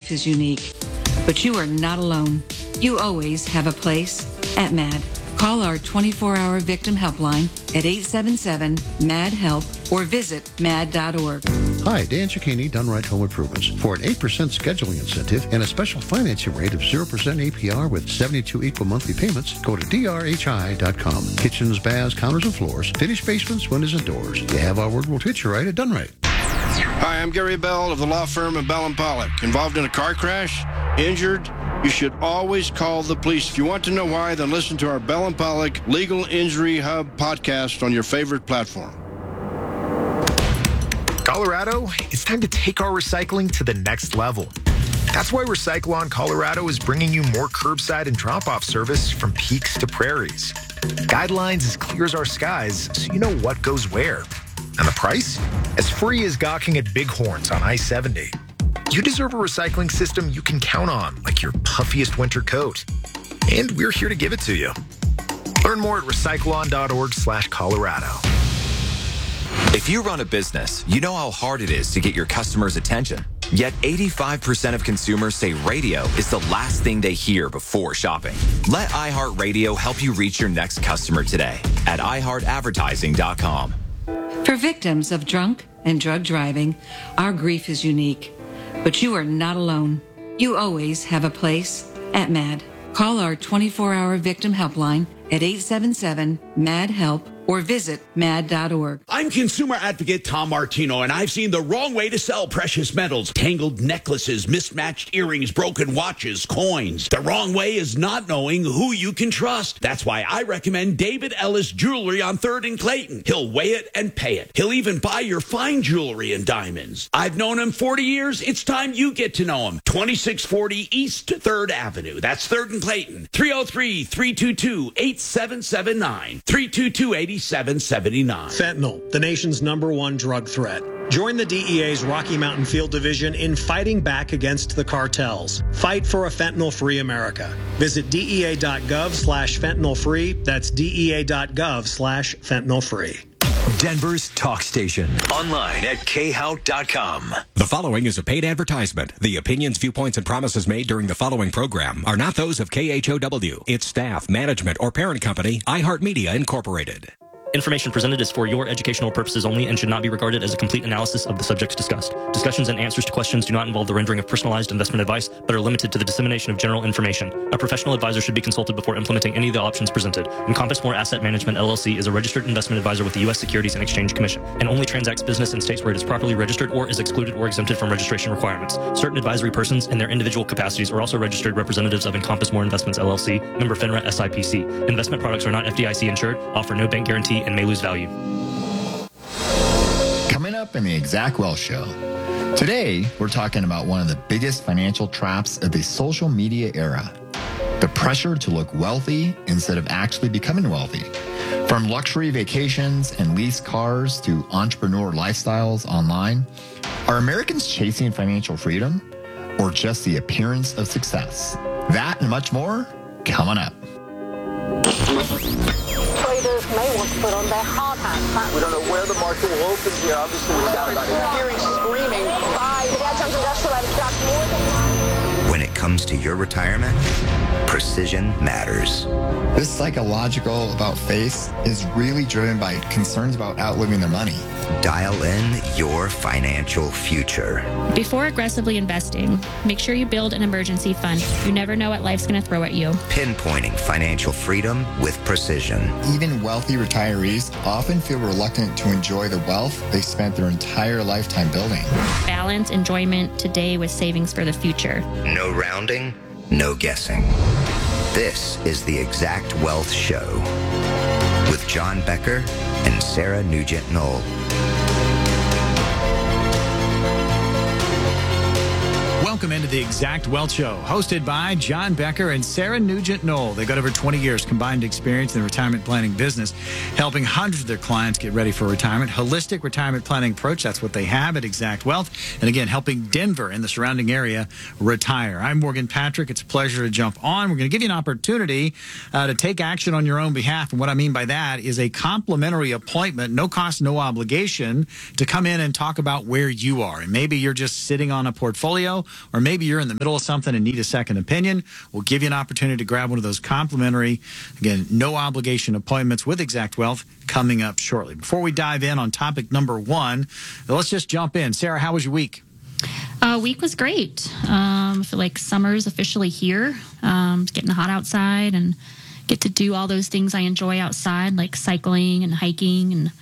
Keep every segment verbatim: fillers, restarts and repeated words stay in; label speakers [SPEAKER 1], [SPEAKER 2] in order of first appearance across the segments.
[SPEAKER 1] grief is unique, but you are not alone. You always have a place at MAD. Call our twenty-four hour victim helpline at eight seven seven, M A D, HELP or visit mad dot org.
[SPEAKER 2] Hi, Dan Cicchini, Done Right Home Improvements. For an eight percent scheduling incentive and a special financing rate of zero percent A P R with seventy-two equal monthly payments, go to D R H I dot com. Kitchens, baths, counters, and floors, finished basements, windows, and doors. You have our word, we'll treat you right at Done Right.
[SPEAKER 3] Hi, I'm Gary Bell of the law firm of Bell and Pollock. Involved in a car crash? Injured? You should always call the police. If you want to know why, then listen to our Bell and Pollock Legal Injury Hub podcast on your favorite platform.
[SPEAKER 4] Colorado, it's time to take our recycling to the next level. That's why Recyclon Colorado is bringing you more curbside and drop-off service from peaks to prairies. Guidelines as clear as our skies, so you know what goes where. And the price? As free as gawking at Bighorns on I seventy. You deserve a recycling system you can count on, like your puffiest winter coat. And we're here to give it to you. Learn more at recyclon.org slash Colorado.
[SPEAKER 5] If you run a business, you know how hard it is to get your customers' attention. Yet eighty-five percent of consumers say radio is the last thing they hear before shopping. Let iHeartRadio help you reach your next customer today at i heart advertising dot com.
[SPEAKER 1] For victims of drunk and drug driving, our grief is unique, but you are not alone. You always have a place at MAD. Call our twenty-four hour victim helpline at eight seven seven, M A D, HELP or visit mad dot org.
[SPEAKER 6] I'm consumer advocate Tom Martino, and I've seen the wrong way to sell precious metals. Tangled necklaces, mismatched earrings, broken watches, coins. The wrong way is not knowing who you can trust. That's why I recommend David Ellis Jewelry on third and Clayton. He'll weigh it and pay it. He'll even buy your fine jewelry and diamonds. I've known him forty years. It's time you get to know him. twenty-six forty East third Avenue. That's third and Clayton. three oh three, three two two, eight seven seven nine. three two two, eight seven seven nine.
[SPEAKER 7] Fentanyl, the nation's number one drug threat. Join the D E A's Rocky Mountain Field Division in fighting back against the cartels. Fight for a fentanyl-free America. Visit dea.gov slash fentanyl-free. That's dea.gov slash fentanyl-free.
[SPEAKER 8] Denver's talk station. Online at k hout dot com.
[SPEAKER 9] The following is a paid advertisement. The opinions, viewpoints, and promises made during the following program are not those of K H O W, its staff, management, or parent company, iHeartMedia Incorporated.
[SPEAKER 10] Information presented is for your educational purposes only and should not be regarded as a complete analysis of the subjects discussed. Discussions and answers to questions do not involve the rendering of personalized investment advice, but are limited to the dissemination of general information. A professional advisor should be consulted before implementing any of the options presented. Encompass More Asset Management, L L C is a registered investment advisor with the U S Securities and Exchange Commission and only transacts business in states where it is properly registered or is excluded or exempted from registration requirements. Certain advisory persons in their individual capacities are also registered representatives of Encompass More Investments, L L C, member FINRA S I P C. Investment products are not F D I C insured, offer no bank guarantee, and may lose value.
[SPEAKER 11] Coming up in the Exact Wealth Show. Today, we're talking about one of the biggest financial traps of the social media era. The pressure to look wealthy instead of actually becoming wealthy. From luxury vacations and leased cars to entrepreneur lifestyles online, are Americans chasing financial freedom or just the appearance of success? That and much more coming up.
[SPEAKER 12] Traders may want to put on their hard hats.
[SPEAKER 13] We don't know where the market will open here. Obviously, we got about it.
[SPEAKER 12] Hearing screaming. Buy.
[SPEAKER 14] When it comes to your retirement, precision matters.
[SPEAKER 11] This psychological about face is really driven by concerns about outliving their money.
[SPEAKER 14] Dial in your financial future.
[SPEAKER 15] Before aggressively investing, make sure you build an emergency fund. You never know what life's going to throw at you.
[SPEAKER 14] Pinpointing financial freedom with precision.
[SPEAKER 11] Even wealthy retirees often feel reluctant to enjoy the wealth they spent their entire lifetime building.
[SPEAKER 15] Balance enjoyment today with savings for the future.
[SPEAKER 14] No rounding, no guessing. This is the Exact Wealth Show with John Becker and Sarah Nugent-Knoll.
[SPEAKER 16] Welcome into the Exact Wealth Show, hosted by John Becker and Sarah Nugent-Knoll. They've got over twenty years combined experience in the retirement planning business, helping hundreds of their clients get ready for retirement. Holistic retirement planning approach, that's what they have at Exact Wealth. And again, helping Denver and the surrounding area retire. I'm Morgan Patrick. It's a pleasure to jump on. We're going to give you an opportunity uh, to take action on your own behalf. And what I mean by that is a complimentary appointment, no cost, no obligation, to come in and talk about where you are. And maybe you're just sitting on a portfolio or maybe you're in the middle of something and need a second opinion, we'll give you an opportunity to grab one of those complimentary, again, no obligation appointments with Exact Wealth coming up shortly. Before we dive in on topic number one, let's just jump in. Sarah, how was your week?
[SPEAKER 15] Uh, week was great. Um, I feel like summer's officially here. Um, it's getting hot outside and get to do all those things I enjoy outside, like cycling and hiking and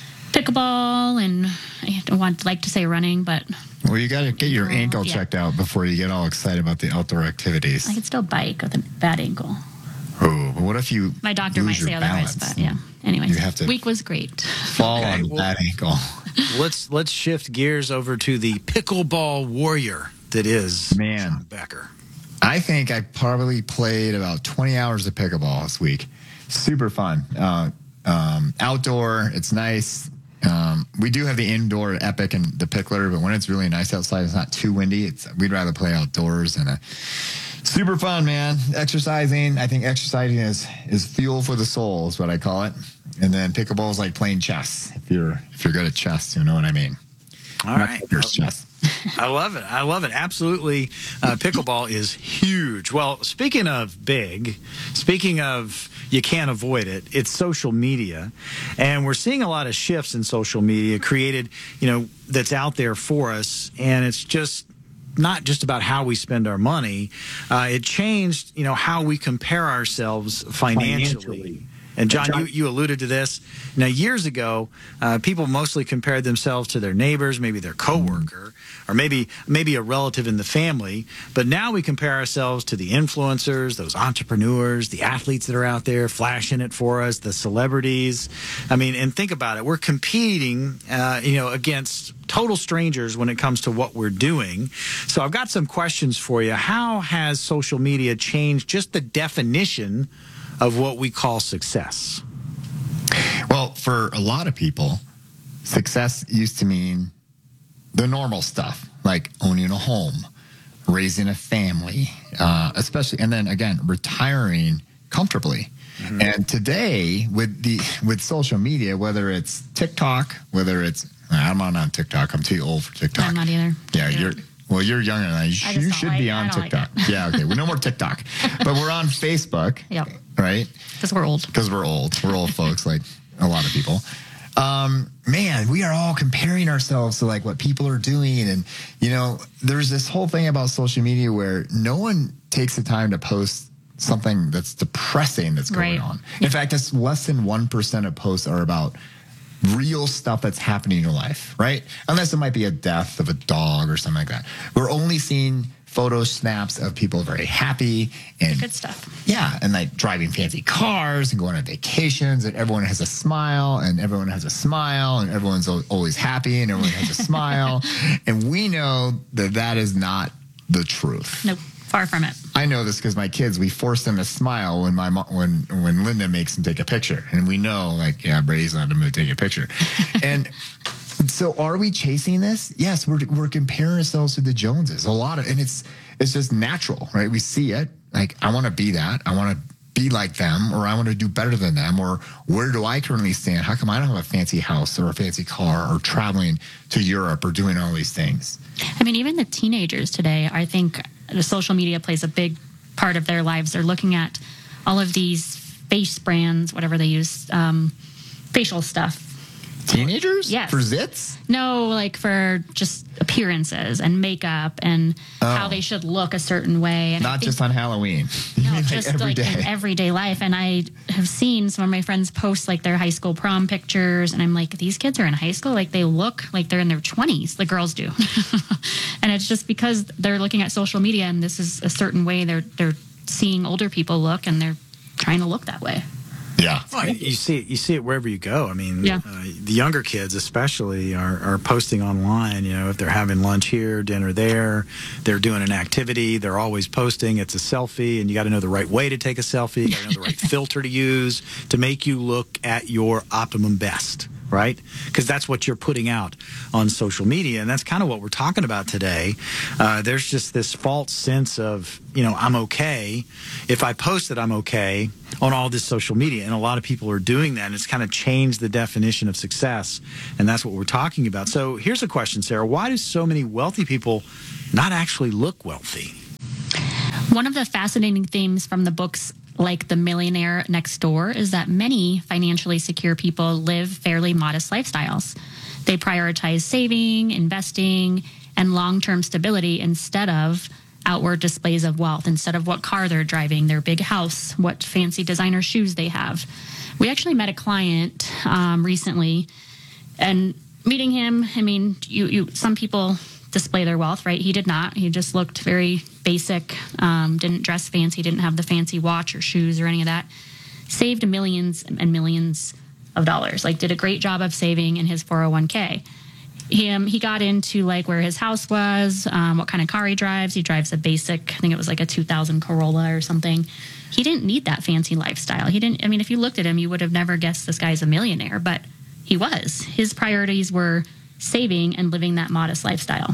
[SPEAKER 15] pickleball, and I don't want like to say running, but
[SPEAKER 11] well, you got to get your ankle
[SPEAKER 15] yeah.
[SPEAKER 11] checked out before you get all excited about the outdoor activities.
[SPEAKER 15] I can still bike with a bad ankle.
[SPEAKER 11] Oh, but what if you
[SPEAKER 15] My doctor
[SPEAKER 11] lose
[SPEAKER 15] might say
[SPEAKER 11] your
[SPEAKER 15] otherwise,
[SPEAKER 11] balance?
[SPEAKER 15] but yeah. Anyways,
[SPEAKER 11] You have to
[SPEAKER 15] week was great.
[SPEAKER 11] fall
[SPEAKER 16] Okay,
[SPEAKER 11] on
[SPEAKER 16] well-
[SPEAKER 11] that ankle.
[SPEAKER 16] Let's let's shift gears over to the pickleball warrior that is
[SPEAKER 11] Man.
[SPEAKER 16] John Becker.
[SPEAKER 11] I think I probably played about twenty hours of pickleball this week. Super fun. Uh, um, outdoor, it's nice. Um, we do have the indoor Epic and the Pickler, but when it's really nice outside, it's not too windy. It's we'd rather play outdoors, and a super fun, man. Exercising. I think exercising is is fuel for the soul, is what I call it. And then pickleball is like playing chess. If you're if you're good at chess, you know what I mean.
[SPEAKER 16] All right.
[SPEAKER 11] There's chess.
[SPEAKER 16] I love it. I love it. Absolutely. Uh, pickleball is huge. Well, speaking of big, speaking of you can't avoid it, it's social media. And we're seeing a lot of shifts in social media created, you know, that's out there for us. And it's just not just about how we spend our money. Uh, it changed, you know, how we compare ourselves financially. financially. And John, you, you alluded to this. Now, years ago, uh, people mostly compared themselves to their neighbors, maybe their coworker, or maybe maybe a relative in the family. But now we compare ourselves to the influencers, those entrepreneurs, the athletes that are out there flashing it for us, the celebrities. I mean, and think about it. We're competing, uh, you know, against total strangers when it comes to what we're doing. So I've got some questions for you. How has social media changed just the definition of what we call success?
[SPEAKER 11] Well, for a lot of people, success used to mean the normal stuff, like owning a home, raising a family, uh, especially, and then again, retiring comfortably. Mm-hmm. And today, with the with social media, whether it's TikTok, whether it's I'm not on TikTok. I'm too old for TikTok.
[SPEAKER 15] I'm not either.
[SPEAKER 11] Yeah, you're. Well, you're younger than I. You,
[SPEAKER 15] I
[SPEAKER 11] you should
[SPEAKER 15] like,
[SPEAKER 11] be on TikTok. Like yeah, okay. Well, no more TikTok, but we're on Facebook.
[SPEAKER 15] Yep.
[SPEAKER 11] Right?
[SPEAKER 15] Because we're old.
[SPEAKER 11] Because we're old. We're old folks, like a lot of people. Um, man, we are all comparing ourselves to like what people are doing, and you know, there's this whole thing about social media where no one takes the time to post something that's depressing that's going
[SPEAKER 15] Right.
[SPEAKER 11] on. In fact, it's less than one percent of posts are about real stuff that's happening in your life, right? Unless it might be a death of a dog or something like that. We're only seeing photo snaps of people very happy and
[SPEAKER 15] Good stuff.
[SPEAKER 11] yeah, and like driving fancy cars and going on vacations, and everyone has a smile, and everyone has a smile, and everyone's al- always happy, and everyone has a smile. And we know that that is not the truth.
[SPEAKER 15] Nope. Far from it.
[SPEAKER 11] I know this because my kids, we force them to smile when my mo- when when Linda makes them take a picture, and we know like yeah, Brady's not going to take a picture. And so, are we chasing this? Yes, we're we're comparing ourselves to the Joneses a lot of, and it's it's just natural, right? We see it like I want to be that, I want to be like them, or I want to do better than them, or where do I currently stand? How come I don't have a fancy house or a fancy car or traveling to Europe or doing all these things?
[SPEAKER 15] I mean, even the teenagers today, I think the social media plays a big part of their lives. They're looking at all of these face brands, whatever they use, um, facial stuff.
[SPEAKER 11] Teenagers?
[SPEAKER 15] Yes.
[SPEAKER 11] For zits?
[SPEAKER 15] No, like for just appearances and makeup and
[SPEAKER 11] Oh.
[SPEAKER 15] how they should look a certain way. And I
[SPEAKER 11] Not
[SPEAKER 15] think-
[SPEAKER 11] just on Halloween. You
[SPEAKER 15] No,
[SPEAKER 11] mean, like,
[SPEAKER 15] just
[SPEAKER 11] every
[SPEAKER 15] like
[SPEAKER 11] day.
[SPEAKER 15] in everyday life. And I have seen some of my friends post like their high school prom pictures, and I'm like, these kids are in high school. Like they look like they're in their twenties. The girls do, and it's just because they're looking at social media, and this is a certain way they're they're seeing older people look, and they're trying to look that way.
[SPEAKER 11] Yeah.
[SPEAKER 16] Well, you see it. You see it wherever you go. I mean,
[SPEAKER 15] Yeah.
[SPEAKER 16] uh, the younger kids, especially, are, are posting online. You know, if they're having lunch here, dinner there, they're doing an activity. They're always posting. It's a selfie, and you got to know the right way to take a selfie. You got to know the right filter to use to make you look at your optimum best. Right? Because that's what you're putting out on social media. And that's kind of what we're talking about today. Uh, there's just this false sense of, you know, I'm okay. If I post that I'm okay, on all this social media. And a lot of people are doing that. And it's kind of changed the definition of success. And that's what we're talking about. So here's a question, Sarah. Why do so many wealthy people not actually look wealthy?
[SPEAKER 15] One of the fascinating themes from the books like The Millionaire Next Door is that many financially secure people live fairly modest lifestyles. They prioritize saving, investing, and long-term stability instead of outward displays of wealth, instead of what car they're driving, their big house, what fancy designer shoes they have. We actually met a client um, recently, and meeting him, I mean, you, you some people display their wealth, right? He did not. He just looked very basic, um, didn't dress fancy, didn't have the fancy watch or shoes or any of that. Saved millions and millions of dollars, like did a great job of saving in his four oh one k. He, um, he got into like where his house was, um, what kind of car he drives. He drives a basic, I think it was like a two thousand Corolla or something. He didn't need that fancy lifestyle. He didn't, I mean, if you looked at him, you would have never guessed this guy's a millionaire, but he was. His priorities were saving and living that modest lifestyle.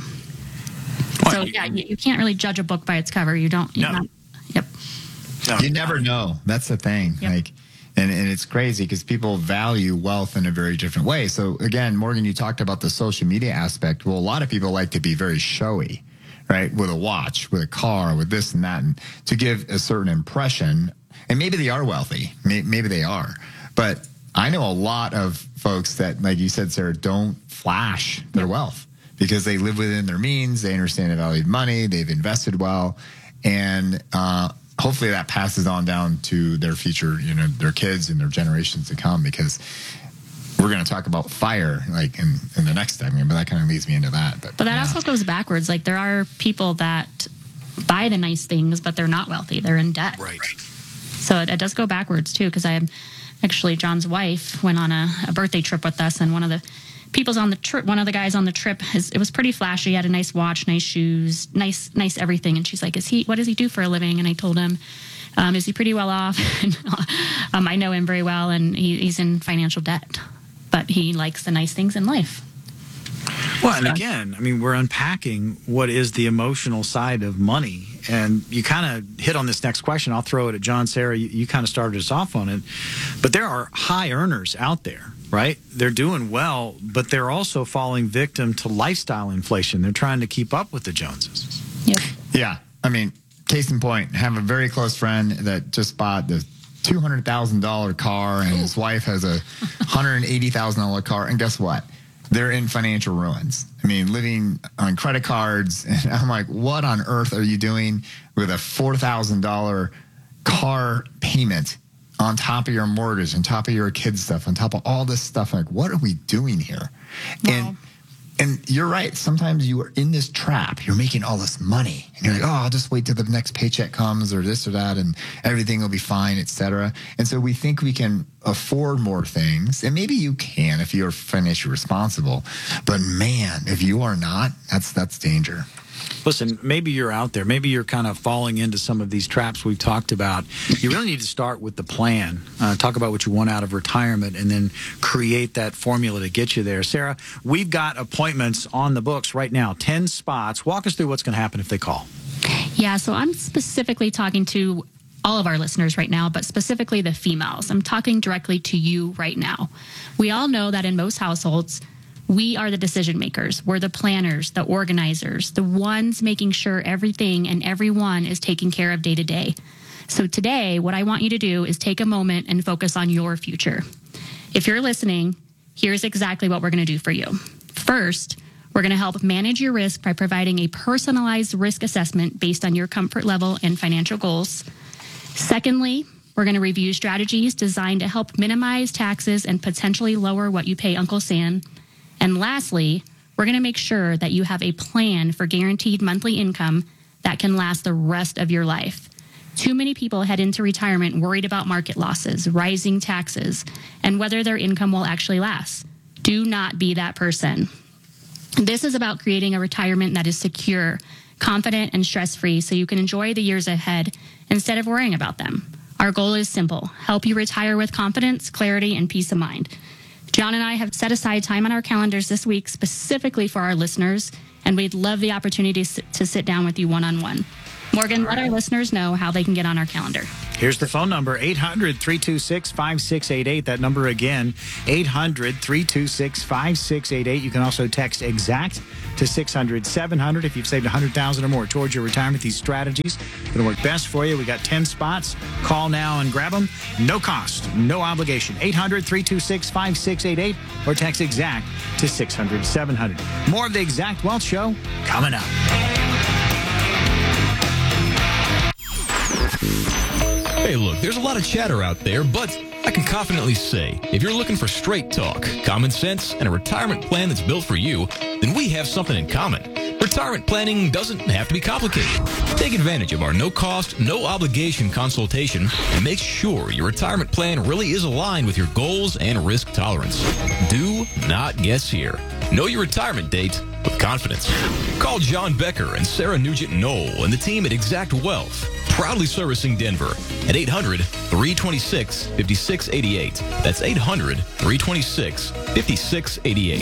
[SPEAKER 15] What? So yeah, you, you can't really judge a book by its cover. You don't.
[SPEAKER 16] No.
[SPEAKER 15] Not, yep.
[SPEAKER 11] No. You never know. That's the thing.
[SPEAKER 15] Yep.
[SPEAKER 11] Like, and, and it's crazy because people value wealth in a very different way. So again, Morgan, you talked about the social media aspect. Well, a lot of people like to be very showy, right? With a watch, with a car, with this and that, and to give a certain impression. And maybe they are wealthy. Maybe they are. But I know a lot of folks that, like you said, Sarah, don't flash their wealth because they live within their means. They understand the value of money. They've invested well. And uh, hopefully that passes on down to their future, you know, their kids and their generations to come, because we're going to talk about FIRE like in, in the next segment, but that kind of leads me into that. But,
[SPEAKER 15] but that
[SPEAKER 11] yeah.
[SPEAKER 15] also goes backwards. Like there are people that buy the nice things, but they're not wealthy. They're in debt.
[SPEAKER 16] Right.
[SPEAKER 15] So it, it does go backwards too, because I am actually John's wife went on a, a birthday trip with us, and one of the people's on the trip, one of the guys on the trip, his, it was pretty flashy. He had a nice watch, nice shoes, nice, nice everything. And she's like, "Is he? What does he do for a living?" And I told him, um, "Is he pretty well off?" and, um, I know him very well, and he, he's in financial debt, but he likes the nice things in life.
[SPEAKER 16] Well, and again, I mean, we're unpacking what is the emotional side of money. And you kind of hit on this next question. I'll throw it at John. Sarah, you, you kind of started us off on it. But there are high earners out there, right? They're doing well, but they're also falling victim to lifestyle inflation. They're trying to keep up with the Joneses.
[SPEAKER 15] Yep.
[SPEAKER 11] Yeah. I mean, case in point, I have a very close friend that just bought the two hundred thousand dollars car, and his wife has a one hundred eighty thousand dollars car. And guess what? They're in financial ruins. I mean, living on credit cards. And I'm like, what on earth are you doing with a four thousand dollars car payment on top of your mortgage, on top of your kids' stuff, on top of all this stuff? Like, what are we doing here? Wow. And and you're right. Sometimes you are in this trap. You're making all this money. And you're like, oh, I'll just wait till the next paycheck comes or this or that, and everything will be fine, et cetera. And so we think we can afford more things. And maybe you can if you're financially responsible. But, man, if you are not, that's that's danger.
[SPEAKER 16] Listen, maybe you're out there. Maybe you're kind of falling into some of these traps we've talked about. You really need to start with the plan. Uh, talk about what you want out of retirement and then create that formula to get you there. Sarah, we've got appointments on the books right now, ten spots. Walk us through what's going to happen if they call.
[SPEAKER 15] Yeah, so I'm specifically talking to all of our listeners right now, but specifically the females. I'm talking directly to you right now. We all know that in most households, we are the decision makers. We're the planners, the organizers, the ones making sure everything and everyone is taken care of day to day. So today, what I want you to do is take a moment and focus on your future. If you're listening, here's exactly what we're going to do for you. First, we're going to help manage your risk by providing a personalized risk assessment based on your comfort level and financial goals. Secondly, we're going to review strategies designed to help minimize taxes and potentially lower what you pay Uncle Sam. And lastly, we're going to make sure that you have a plan for guaranteed monthly income that can last the rest of your life. Too many people head into retirement worried about market losses, rising taxes, and whether their income will actually last. Do not be that person. This is about creating a retirement that is secure, confident, and stress-free so you can enjoy the years ahead instead of worrying about them. Our goal is simple: help you retire with confidence, clarity, and peace of mind. John and I have set aside time on our calendars this week specifically for our listeners, and we'd love the opportunity to sit down with you one-on-one. Morgan, let our listeners know how they can get on our calendar.
[SPEAKER 16] Here's the phone number, eight hundred, three two six, five six eight eight. That number again, eight hundred, three two six, five six eight eight. You can also text EXACT to six hundred, seven hundred if you've saved one hundred thousand dollars or more towards your retirement. These strategies are going to work best for you. We got ten spots. Call now and grab them. No cost, no obligation. eight hundred, three two six, five six eight eight or text EXACT to six hundred, seven hundred. More of the Exact Wealth Show coming up.
[SPEAKER 17] Hey, look, there's a lot of chatter out there, but I can confidently say, if you're looking for straight talk, common sense, and a retirement plan that's built for you, then we have something in common. Retirement planning doesn't have to be complicated. Take advantage of our no-cost, no-obligation consultation and make sure your retirement plan really is aligned with your goals and risk tolerance. Do not guess here. Know your retirement date with confidence. Call John Becker and Sarah Nugent-Knoll and the team at Exact Wealth, proudly servicing Denver, at eight hundred, three two six, five six eight eight. That's eight hundred, three two six, five six eight eight.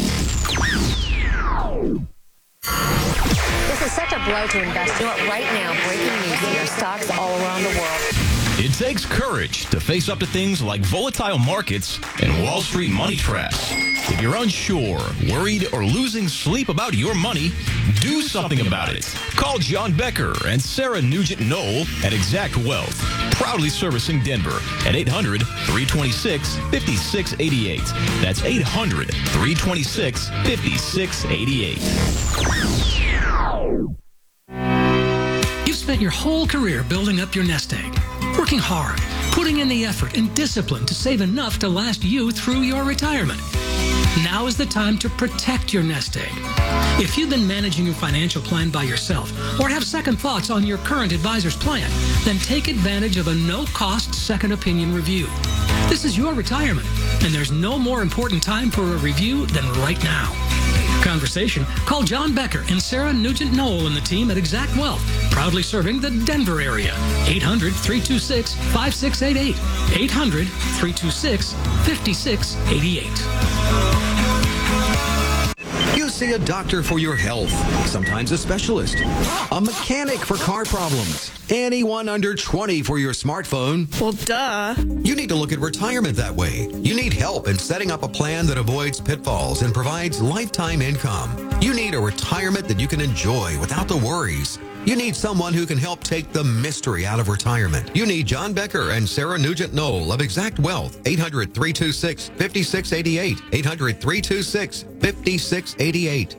[SPEAKER 18] This is such a blow to investors. You know what, right now, breaking news here, stocks all around the world.
[SPEAKER 17] It takes courage to face up to things like volatile markets and Wall Street money traps. If you're unsure, worried, or losing sleep about your money, do something about it. Call John Becker and Sarah Nugent-Knoll at Exact Wealth, proudly servicing Denver at eight hundred, three two six, five six eight eight. That's eight hundred, three two six, five six eight eight.
[SPEAKER 19] You've spent your whole career building up your nest egg, working hard, putting in the effort and discipline to save enough to last you through your retirement. Now is the time to protect your nest egg. If you've been managing your financial plan by yourself or have second thoughts on your current advisor's plan, then take advantage of a no-cost second opinion review. This is your retirement, and there's no more important time for a review than right now. Conversation, call John Becker and Sarah Nugent-Knoll and the team at Exact Wealth, proudly serving the Denver area. eight hundred, three two six, five six eight eight. eight hundred, three two six, five six eight eight.
[SPEAKER 20] You see a doctor for your health, sometimes a specialist, a mechanic for car problems, anyone under twenty for your smartphone.
[SPEAKER 21] Well, duh.
[SPEAKER 20] You need to look at retirement that way. You need help in setting up a plan that avoids pitfalls and provides lifetime income. You need a retirement that you can enjoy without the worries. You need someone who can help take the mystery out of retirement. You need John Becker and Sarah Nugent-Knoll of Exact Wealth. eight hundred, three two six, five six eight eight. eight hundred, three two six, five six eight eight.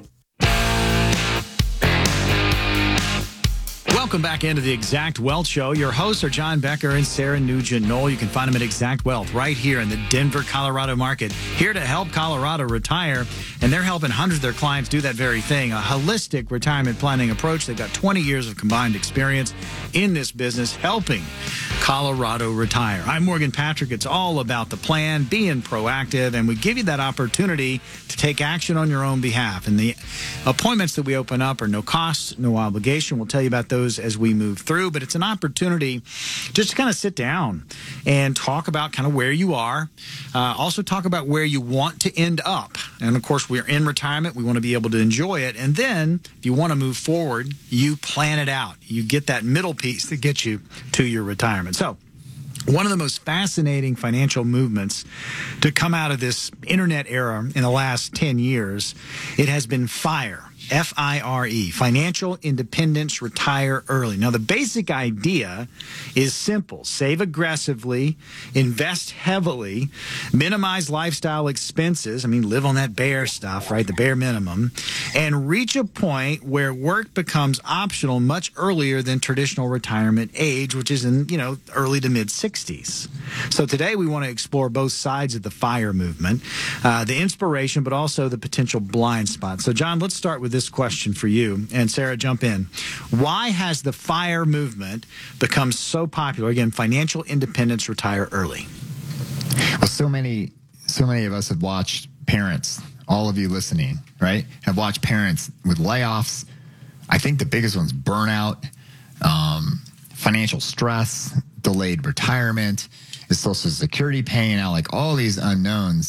[SPEAKER 16] Welcome back into the Exact Wealth Show. Your hosts are John Becker and Sarah Nugent-Knoll. You can find them at Exact Wealth right here in the Denver, Colorado market. Here to help Colorado retire, and they're helping hundreds of their clients do that very thing. A holistic retirement planning approach. They've got twenty years of combined experience in this business helping Colorado retire. I'm Morgan Patrick. It's all about the plan, being proactive, and we give you that opportunity to take action on your own behalf. And the appointments that we open up are no cost, no obligation. We'll tell you about those as we move through, but it's an opportunity just to kind of sit down and talk about kind of where you are. Uh, also talk about where you want to end up. And of course, we're in retirement. We want to be able to enjoy it. And then if you want to move forward, you plan it out. You get that middle piece that gets you to your retirement. So one of the most fascinating financial movements to come out of this internet era in the last ten years, it has been FIRE. F I R E, Financial Independence, Retire Early. Now, the basic idea is simple. Save aggressively, invest heavily, minimize lifestyle expenses. I mean, live on that bare stuff, right? The bare minimum. And reach a point where work becomes optional much earlier than traditional retirement age, which is in, you know, early to mid sixties. So today we want to explore both sides of the FIRE movement, uh, the inspiration, but also the potential blind spots. So, John, let's start with this question for you, and Sarah, jump in. Why has the FIRE movement become so popular? Again, financial independence, retire early.
[SPEAKER 11] Well, so many, so many of us have watched parents, all of you listening, right, have watched parents with layoffs. I think the biggest one's burnout, um, financial stress, delayed retirement, is Social Security paying out, like all these unknowns.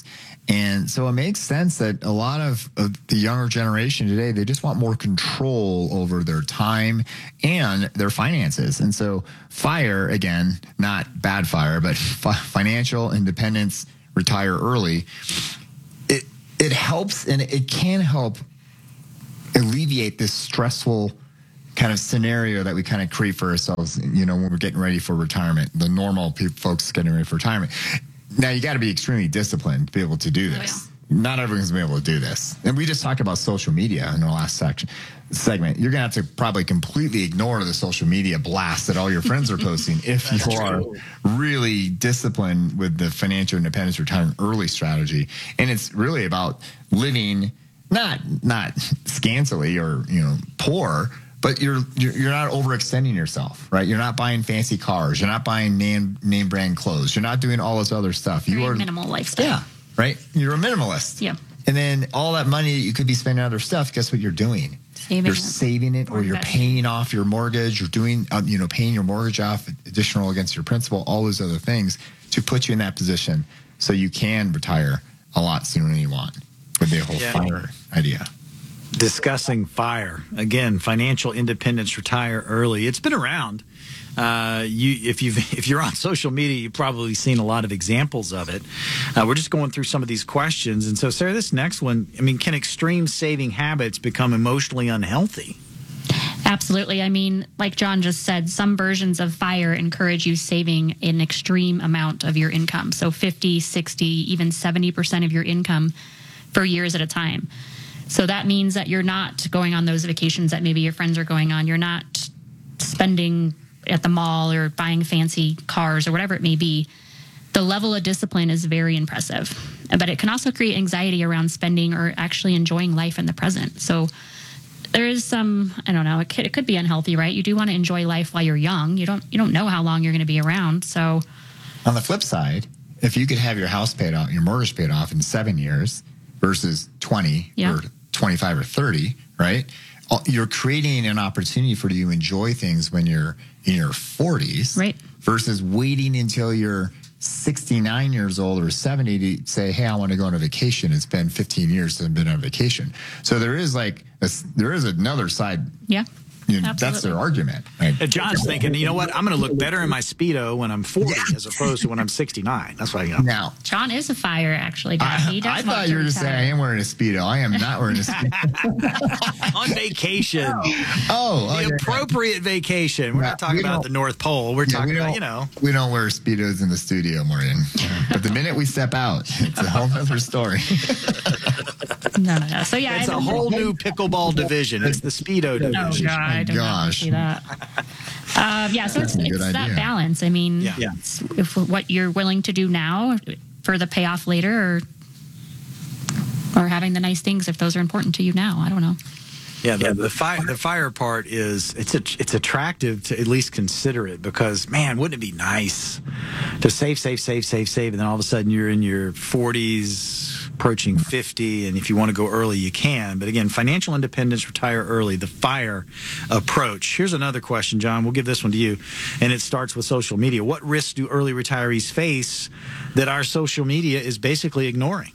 [SPEAKER 11] And so it makes sense that a lot of, of the younger generation today, they just want more control over their time and their finances. And so FIRE, again, not bad fire, but fi- financial independence, retire early, it it helps, and it can help alleviate this stressful kind of scenario that we kind of create for ourselves, you know, when we're getting ready for retirement, the normal people, folks getting ready for retirement. Now, you got to be extremely disciplined to be able to do this. Oh, yeah. Not everyone's going to be able to do this. And we just talked about social media in the last section segment. You're going to have to probably completely ignore the social media blast that all your friends are posting if you true. are really disciplined with the financial independence retirement early strategy. And it's really about living not not scantily or, you know, poor, but you're, you're you're not overextending yourself, right? You're not buying fancy cars. You're not buying name name brand clothes. You're not doing all this other stuff.
[SPEAKER 15] Very
[SPEAKER 11] you are
[SPEAKER 15] minimal lifestyle.
[SPEAKER 11] Yeah, right. You're a minimalist.
[SPEAKER 15] Yeah.
[SPEAKER 11] And then all that money that you could be spending on other stuff. Guess what you're doing?
[SPEAKER 15] Saving
[SPEAKER 11] you're
[SPEAKER 15] it.
[SPEAKER 11] saving it, or, or you're paying off your mortgage. You're doing, um, you know, paying your mortgage off, additional against your principal. All those other things to put you in that position so you can retire a lot sooner than you want with the whole yeah. FIRE idea.
[SPEAKER 16] Discussing FIRE again, financial independence, retire early. It's been around. Uh, you, if you've if you're on social media, you've probably seen a lot of examples of it. Uh, we're just going through some of these questions, and so Sarah, this next one. I mean, can extreme saving habits become emotionally unhealthy?
[SPEAKER 15] Absolutely. I mean, like John just said, some versions of FIRE encourage you saving an extreme amount of your income, so fifty, sixty, even seventy percent of your income for years at a time. So that means that you're not going on those vacations that maybe your friends are going on. You're not spending at the mall or buying fancy cars or whatever it may be. The level of discipline is very impressive, but it can also create anxiety around spending or actually enjoying life in the present. So there is some, I don't know, it could, it could be unhealthy, right? You do want to enjoy life while you're young. You don't, you don't know how long you're going to be around. So
[SPEAKER 11] on the flip side, if you could have your house paid off, your mortgage paid off in seven years versus twenty yeah. or twenty-five or thirty, right? You're creating an opportunity for you to enjoy things when you're in your forties,
[SPEAKER 15] right?
[SPEAKER 11] Versus waiting until you're sixty-nine years old or seventy to say, hey, I want to go on a vacation. It's been fifteen years since I've been on vacation. So there is like, a, there is another side.
[SPEAKER 15] Yeah.
[SPEAKER 11] You know, that's their argument. Right?
[SPEAKER 16] And John's thinking, you know what? I'm going to look better in my Speedo when I'm forty yeah. as opposed to when I'm sixty-nine. That's why, you know.
[SPEAKER 11] Now,
[SPEAKER 15] John is a FIRE, actually. Guy. He does
[SPEAKER 11] I, I thought you were just saying I am wearing a Speedo. I am not wearing a Speedo.
[SPEAKER 16] On vacation.
[SPEAKER 11] Oh.
[SPEAKER 16] The
[SPEAKER 11] okay.
[SPEAKER 16] appropriate vacation. We're yeah, not talking we about the North Pole. We're yeah, talking we about, you know.
[SPEAKER 11] We don't wear Speedos in the studio, Morgan. But the minute we step out, it's a whole other story.
[SPEAKER 15] No, no, no. So, yeah.
[SPEAKER 16] It's I a whole new pickleball division. It's the Speedo division.
[SPEAKER 15] Oh, God. I don't
[SPEAKER 11] Gosh.
[SPEAKER 15] see that. Um, yeah, so it's, it's that balance. I mean,
[SPEAKER 16] yeah. Yeah.
[SPEAKER 15] It's if what you're willing to do now for the payoff later, or or having the nice things if those are important to you now. I don't know.
[SPEAKER 16] Yeah, the, the fire the fire part is it's a, it's attractive to at least consider it, because man, wouldn't it be nice to save, save, save, save, save, and then all of a sudden you're in your forties, approaching fifty, and if you want to go early, you can. But again, financial independence, retire early, the FIRE approach. Here's another question, John. We'll give this one to you, and it starts with social media. What risks do early retirees face that our social media is basically ignoring?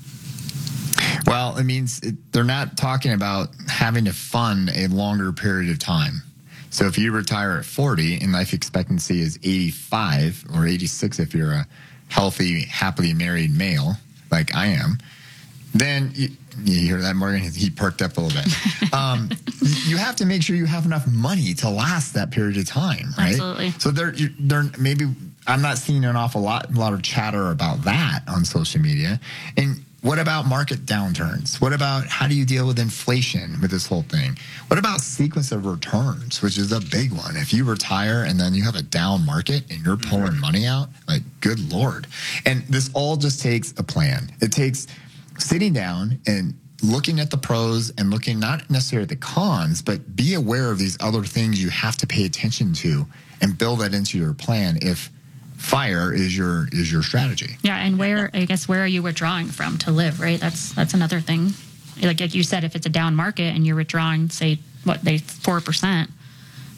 [SPEAKER 11] Well, it means it, they're not talking about having to fund a longer period of time. So if you retire at forty and life expectancy is eighty-five or eighty-six if you're a healthy, happily married male, like I am, then you, you hear that, Morgan? He perked up a little bit. Um, you have to make sure you have enough money to last that period of time, right?
[SPEAKER 15] Absolutely.
[SPEAKER 11] So they're, they're maybe I'm not seeing an awful lot, a lot of chatter about that on social media. And what about market downturns? What about how do you deal with inflation with this whole thing? What about sequence of returns, which is a big one? If you retire and then you have a down market and you're pulling money out, like, good Lord. And this all just takes a plan. It takes sitting down and looking at the pros and looking not necessarily at the cons, but be aware of these other things you have to pay attention to and build that into your plan if FIRE is your is your strategy.
[SPEAKER 15] Yeah, and where I guess where are you withdrawing from to live, right? That's that's another thing. Like, like you said, if it's a down market and you're withdrawing, say what they four percent,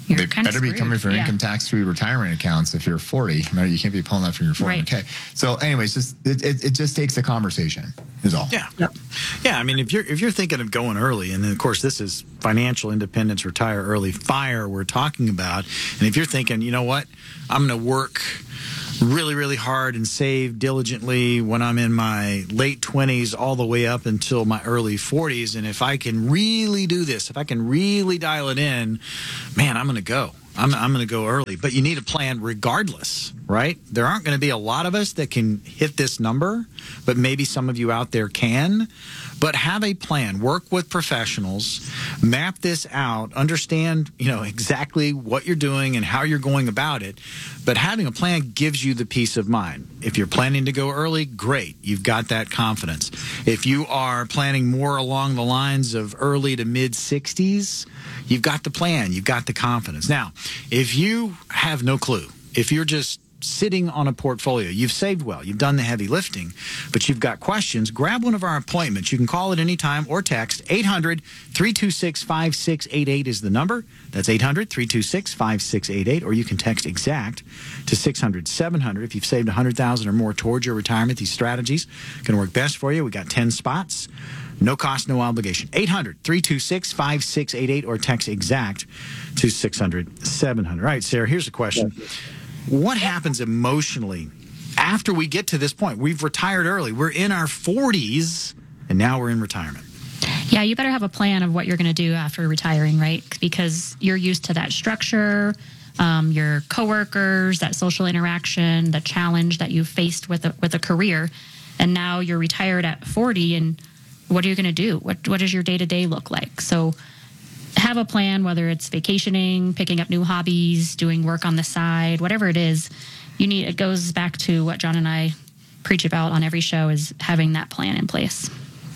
[SPEAKER 15] you're
[SPEAKER 11] they
[SPEAKER 15] kind of
[SPEAKER 11] better be
[SPEAKER 15] screwed.
[SPEAKER 11] coming from
[SPEAKER 15] Yeah.
[SPEAKER 11] income tax-free retirement accounts if you're forty. Right? You can't be pulling that from your four oh one k. Right. So, anyways, just it, it, it just takes a conversation. Is all.
[SPEAKER 16] Yeah. Yep. Yeah. I mean, if you're if you're thinking of going early, and then of course this is financial independence, retire early, FIRE we're talking about, and if you're thinking, you know what, I'm going to work really, really hard and save diligently when I'm in my late twenties all the way up until my early forties. And if I can really do this, if I can really dial it in, man, I'm going to go. I'm, I'm going to go early. But you need a plan regardless, right? There aren't going to be a lot of us that can hit this number, but maybe some of you out there can. But have a plan. Work with professionals. Map this out. Understand, you know, exactly what you're doing and how you're going about it. But having a plan gives you the peace of mind. If you're planning to go early, great. You've got that confidence. If you are planning more along the lines of early to mid-sixties, you've got the plan. You've got the confidence. Now, if you have no clue, if you're just sitting on a portfolio, you've saved well, you've done the heavy lifting, but you've got questions, grab one of our appointments. You can call at any time or text. Eight hundred, three two six, five six eight eight is the number. That's eight hundred, three two six, five six eight eight, or you can text EXACT to six hundred, seven hundred. If you've saved one hundred thousand dollars or more towards your retirement, these strategies can work best for you. We got ten spots. No cost, no obligation. eight hundred, three two six, five six eight eight, or text EXACT to six hundred, seven hundred. All right, Sarah, here's a question. What happens emotionally after we get to this point? We've retired early. We're in our forties, and now we're in retirement.
[SPEAKER 15] Yeah, you better have a plan of what you're going to do after retiring, right? Because you're used to that structure, um, your coworkers, that social interaction, the challenge that you faced with a, with a career, and now you're retired at forty, and what are you going to do? What What does your day-to-day look like? So have a plan, whether it's vacationing, picking up new hobbies, doing work on the side, whatever it is. You need. It goes back to what John and I preach about on every show, is having that plan in place.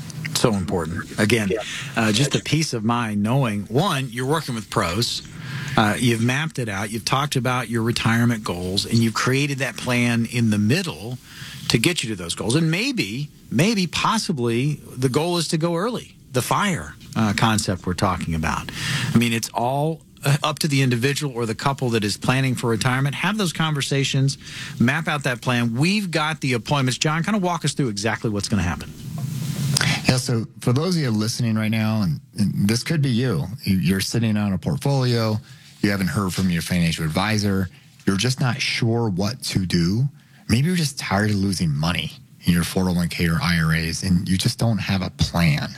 [SPEAKER 16] So important. Again, uh, just the peace of mind knowing, one, you're working with pros. Uh, you've mapped it out. You've talked about your retirement goals, and you've created that plan in the middle to get you to those goals. And maybe, maybe, possibly, the goal is to go early. The FIRE uh, concept we're talking about. I mean, it's all up to the individual or the couple that is planning for retirement. Have those conversations. Map out that plan. We've got the appointments. John, kind of walk us through exactly what's going to happen.
[SPEAKER 11] Yeah, so for those of you listening right now, and, and this could be you, you're sitting on a portfolio, you haven't heard from your financial advisor, you're just not sure what to do. Maybe you're just tired of losing money in your four oh one k or I R As, and you just don't have a plan.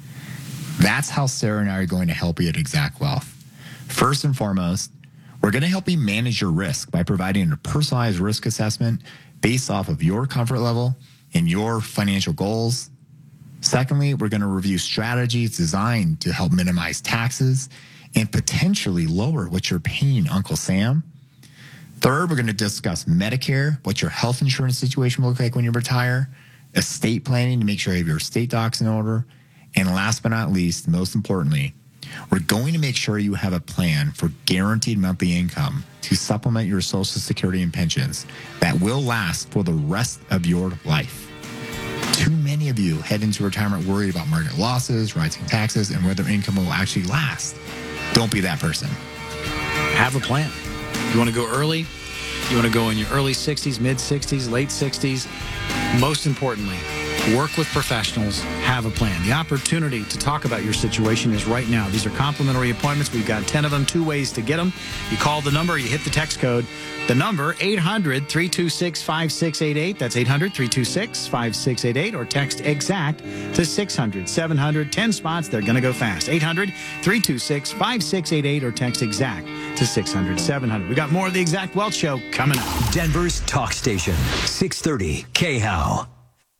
[SPEAKER 11] That's how Sarah and I are going to help you at Exact Wealth. First and foremost, we're going to help you manage your risk by providing a personalized risk assessment based off of your comfort level and your financial goals. Secondly, we're going to review strategies designed to help minimize taxes and potentially lower what you're paying Uncle Sam. Third, we're going to discuss Medicare, what your health insurance situation will look like when you retire, estate planning to make sure you have your estate docs in order, and last but not least, most importantly, we're going to make sure you have a plan for guaranteed monthly income to supplement your Social Security and pensions that will last for the rest of your life. Too many of you head into retirement worried about market losses, rising taxes, and whether income will actually last. Don't be that person.
[SPEAKER 16] Have a plan. You want to go early? You want to go in your early sixties, mid-sixties, late sixties? Most importantly, work with professionals, have a plan. The opportunity to talk about your situation is right now. These are complimentary appointments. We've got ten of them, two ways to get them. You call the number, you hit the text code. The number, eight hundred, three two six, five six eight eight. That's eight hundred, three two six, five six eight eight. Or text EXACT to six hundred, seven hundred. ten spots, they're going to go fast. eight hundred, three two six, five six eight eight. Or text EXACT to six hundred, seven hundred. We got more of the Exact Wealth Show coming up.
[SPEAKER 8] Denver's talk station, six thirty K H O W.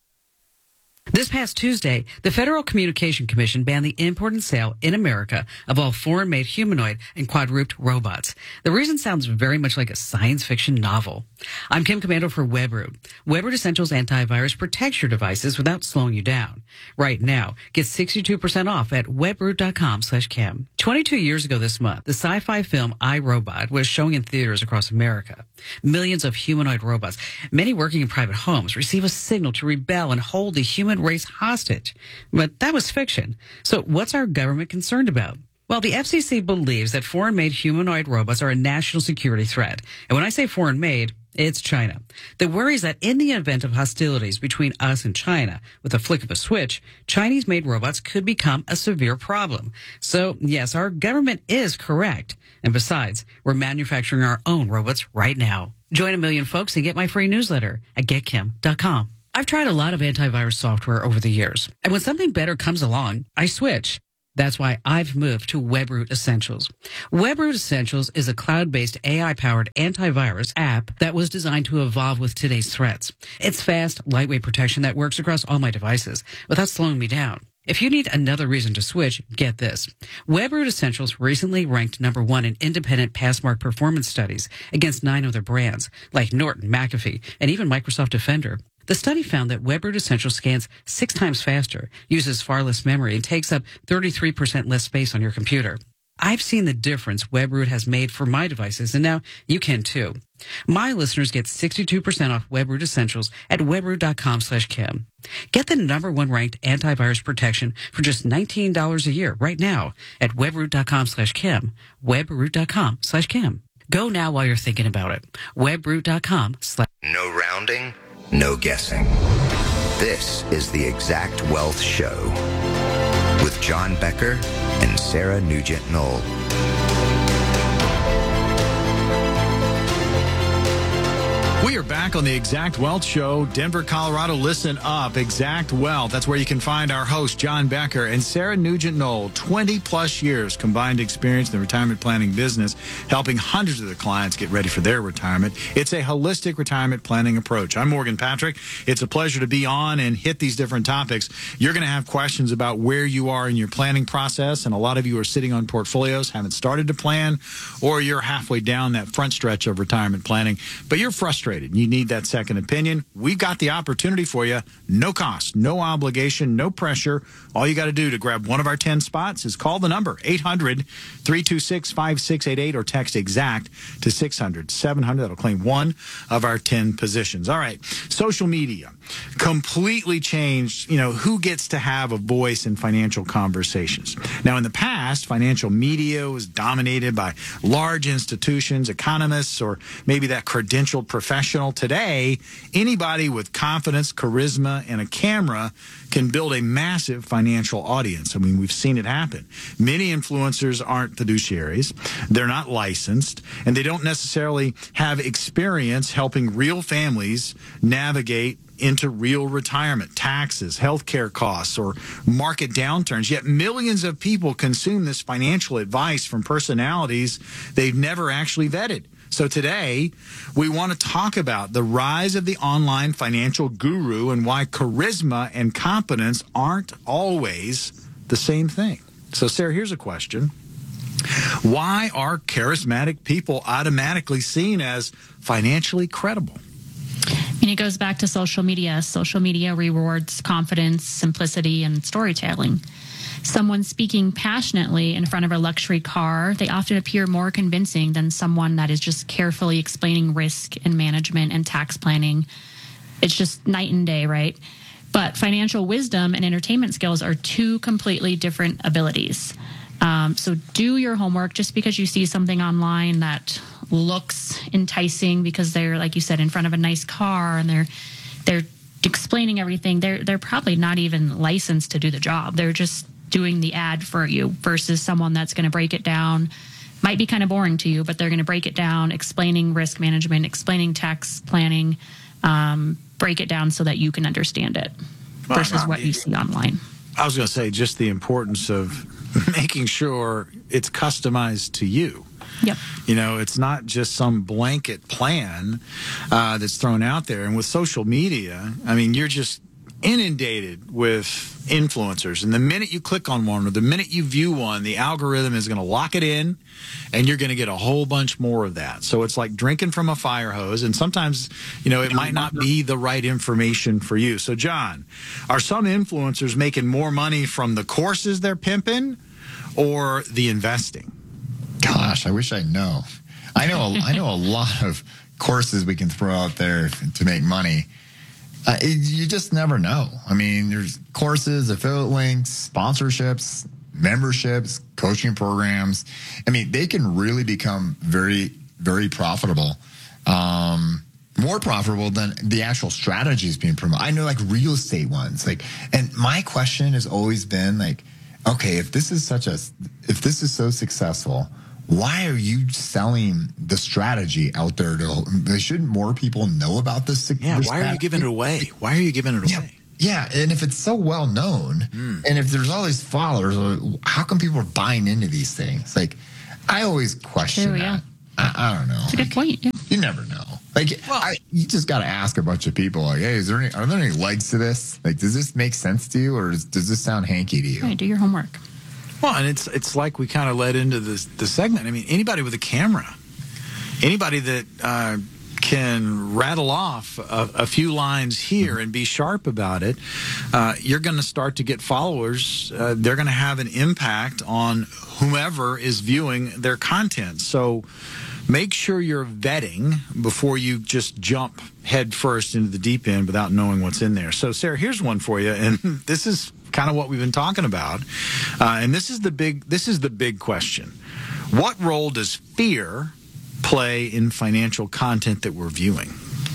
[SPEAKER 21] This past Tuesday, the Federal Communication Commission banned the import and sale in America of all foreign-made humanoid and quadruped robots. The reason sounds very much like a science fiction novel. I'm Kim Commando for Webroot. Webroot Essentials antivirus protects your devices without slowing you down. Right now, get sixty-two percent off at webroot.com slash Kim. twenty-two years ago this month, the sci-fi film I, Robot was showing in theaters across America. Millions of humanoid robots, many working in private homes, receive a signal to rebel and hold the human race hostage. But that was fiction. So what's our government concerned about? Well, the F C C believes that foreign-made humanoid robots are a national security threat. And when I say foreign-made, it's China. The worry is that in the event of hostilities between us and China, with a flick of a switch, Chinese-made robots could become a severe problem. So, yes, our government is correct. And besides, we're manufacturing our own robots right now. Join a million folks and get my free newsletter at get kim dot com. I've tried a lot of antivirus software over the years, and when something better comes along, I switch. That's why I've moved to WebRoot Essentials. WebRoot Essentials is a cloud-based A I-powered antivirus app that was designed to evolve with today's threats. It's fast, lightweight protection that works across all my devices without slowing me down. If you need another reason to switch, get this. WebRoot Essentials recently ranked number one in independent Passmark performance studies against nine other brands like Norton, McAfee, and even Microsoft Defender. The study found that WebRoot Essentials scans six times faster, uses far less memory, and takes up thirty-three percent less space on your computer. I've seen the difference WebRoot has made for my devices, and now you can too. My listeners get sixty-two percent off WebRoot Essentials at webroot dot com slash Kim. Get the number one ranked antivirus protection for just nineteen dollars a year right now at webroot dot com slash Kim. webroot dot com slash Kim. Go now while you're thinking about it. webroot dot com slash
[SPEAKER 14] No rounding, no guessing. This is the Exact Wealth Show with John Becker and Sarah Nugent-Knoll.
[SPEAKER 16] We are back on the Exact Wealth Show. Denver, Colorado, listen up. Exact Wealth. That's where you can find our host, John Becker, and Sarah Nugent-Knoll. twenty plus years combined experience in the retirement planning business, helping hundreds of their clients get ready for their retirement. It's a holistic retirement planning approach. I'm Morgan Patrick. It's a pleasure to be on and hit these different topics. You're going to have questions about where you are in your planning process, and a lot of you are sitting on portfolios, haven't started to plan, or you're halfway down that front stretch of retirement planning, but you're frustrated. You need that second opinion. We've got the opportunity for you. No cost, no obligation, no pressure. All you got to do to grab one of our ten spots is call the number eight hundred, three two six, five six eight eight or text EXACT to six hundred, seven hundred. That'll claim one of our ten positions. All right. Social media completely changed, you know, who gets to have a voice in financial conversations. Now, in the past, financial media was dominated by large institutions, economists, or maybe that credentialed professional. Today, anybody with confidence, charisma, and a camera can build a massive financial audience. I mean, we've seen it happen. Many influencers aren't fiduciaries. They're not licensed, and they don't necessarily have experience helping real families navigate into real retirement, taxes, healthcare costs, or market downturns. Yet millions of people consume this financial advice from personalities they've never actually vetted. So today, we want to talk about the rise of the online financial guru and why charisma and competence aren't always the same thing. So, Sarah, here's a question. Why are charismatic people automatically seen as financially credible?
[SPEAKER 15] And it goes back to social media. Social media rewards confidence, simplicity, and storytelling. Someone speaking passionately in front of a luxury car, they often appear more convincing than someone that is just carefully explaining risk and management and tax planning. It's just night and day, right? But financial wisdom and entertainment skills are two completely different abilities. Um, so do your homework. Just because you see something online that looks enticing because they're, like you said, in front of a nice car and they're they're explaining everything, they're they're probably not even licensed to do the job. They're just doing the ad for you versus someone that's going to break it down. Might be kind of boring to you, but they're going to break it down, explaining risk management, explaining tax planning, um, break it down so that you can understand it versus what you see online.
[SPEAKER 16] I was going to say just the importance of making sure it's customized to you.
[SPEAKER 15] Yep.
[SPEAKER 16] You know, it's not just some blanket plan uh, that's thrown out there. And with social media, I mean, you're just inundated with influencers, and the minute you click on one or the minute you view one, the algorithm is going to lock it in, and you're going to get a whole bunch more of that. So it's like drinking from a fire hose, and sometimes, you know, it might not be the right information for you. So, John, are some influencers making more money from the courses they're pimping or the investing?
[SPEAKER 11] Gosh, I wish I'd know. I know, I know a lot of courses we can throw out there to make money. Uh, you just never know. I mean, there's courses, affiliate links, sponsorships. memberships, coaching programs. I mean, they can really become very, very profitable. Um, more profitable than the actual strategies being promoted. I know like real estate ones, like, and my question has always been like, okay, if this is such a, if this is so successful, why are you selling the strategy out there to, shouldn't more people know about this?
[SPEAKER 16] Yeah.
[SPEAKER 11] this
[SPEAKER 16] why are you giving it away? Why are you giving it
[SPEAKER 11] yeah,
[SPEAKER 16] away?
[SPEAKER 11] Yeah. And if it's so well known mm. and if there's all these followers, how come people are buying into these things? Like, I always question
[SPEAKER 15] True,
[SPEAKER 11] that.
[SPEAKER 15] yeah.
[SPEAKER 11] I, I don't know.
[SPEAKER 15] That's a good point. Yeah.
[SPEAKER 11] You never know. Like, well, I, you just got to ask a bunch of people, like, hey, is there any, are there any legs to this? Like, does this make sense to you, or does, does this sound hanky to you?
[SPEAKER 15] Right, do your homework.
[SPEAKER 16] Well, and it's it's like we kind of led into this the segment. I mean, anybody with a camera, anybody that uh, can rattle off a, a few lines here and be sharp about it, uh, you're going to start to get followers. Uh, they're going to have an impact on whomever is viewing their content. So make sure you're vetting before you just jump head first into the deep end without knowing what's in there. So, Sarah, here's one for you, and this is kind of what we've been talking about, uh, and this is the big this is the big question: what role does fear play in financial content that we're viewing?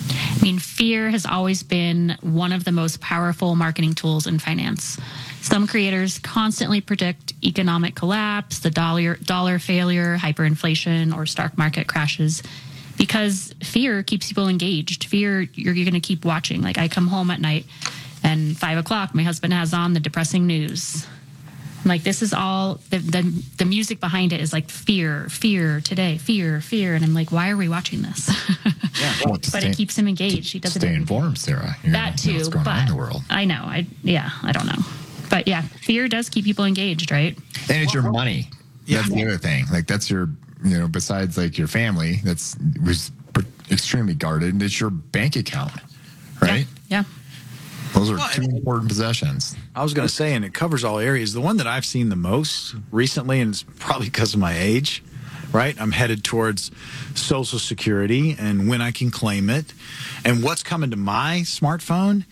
[SPEAKER 15] I mean, fear has always been one of the most powerful marketing tools in finance. Some creators constantly predict economic collapse, the dollar dollar failure, hyperinflation, or stock market crashes, because fear keeps people engaged. Fear, you're, you're going to keep watching. Like, I come home at night, and five o'clock, my husband has on the depressing news. I'm like, this is all, the, the the music behind it is like fear, fear today, fear, fear. And I'm like, why are we watching this?
[SPEAKER 11] Yeah, well,
[SPEAKER 15] but
[SPEAKER 11] stay,
[SPEAKER 15] it keeps him engaged. He doesn't
[SPEAKER 11] stay informed, Sarah. You
[SPEAKER 15] that
[SPEAKER 11] know,
[SPEAKER 15] too,
[SPEAKER 11] know what's going
[SPEAKER 15] but
[SPEAKER 11] on in the world.
[SPEAKER 15] I know. I yeah, I don't know. But yeah, fear does keep people engaged, right?
[SPEAKER 11] And it's your money.
[SPEAKER 16] Yeah.
[SPEAKER 11] That's the other thing. Like, that's your, you know, besides like your family, that's was extremely guarded. It's your bank account, right?
[SPEAKER 15] Yeah. yeah.
[SPEAKER 11] Those are
[SPEAKER 16] well,
[SPEAKER 11] two important possessions.
[SPEAKER 16] I was going to say, and it covers all areas. The one that I've seen the most recently, and it's probably because of my age, right? I'm headed towards Social Security and when I can claim it. And what's coming to my smartphone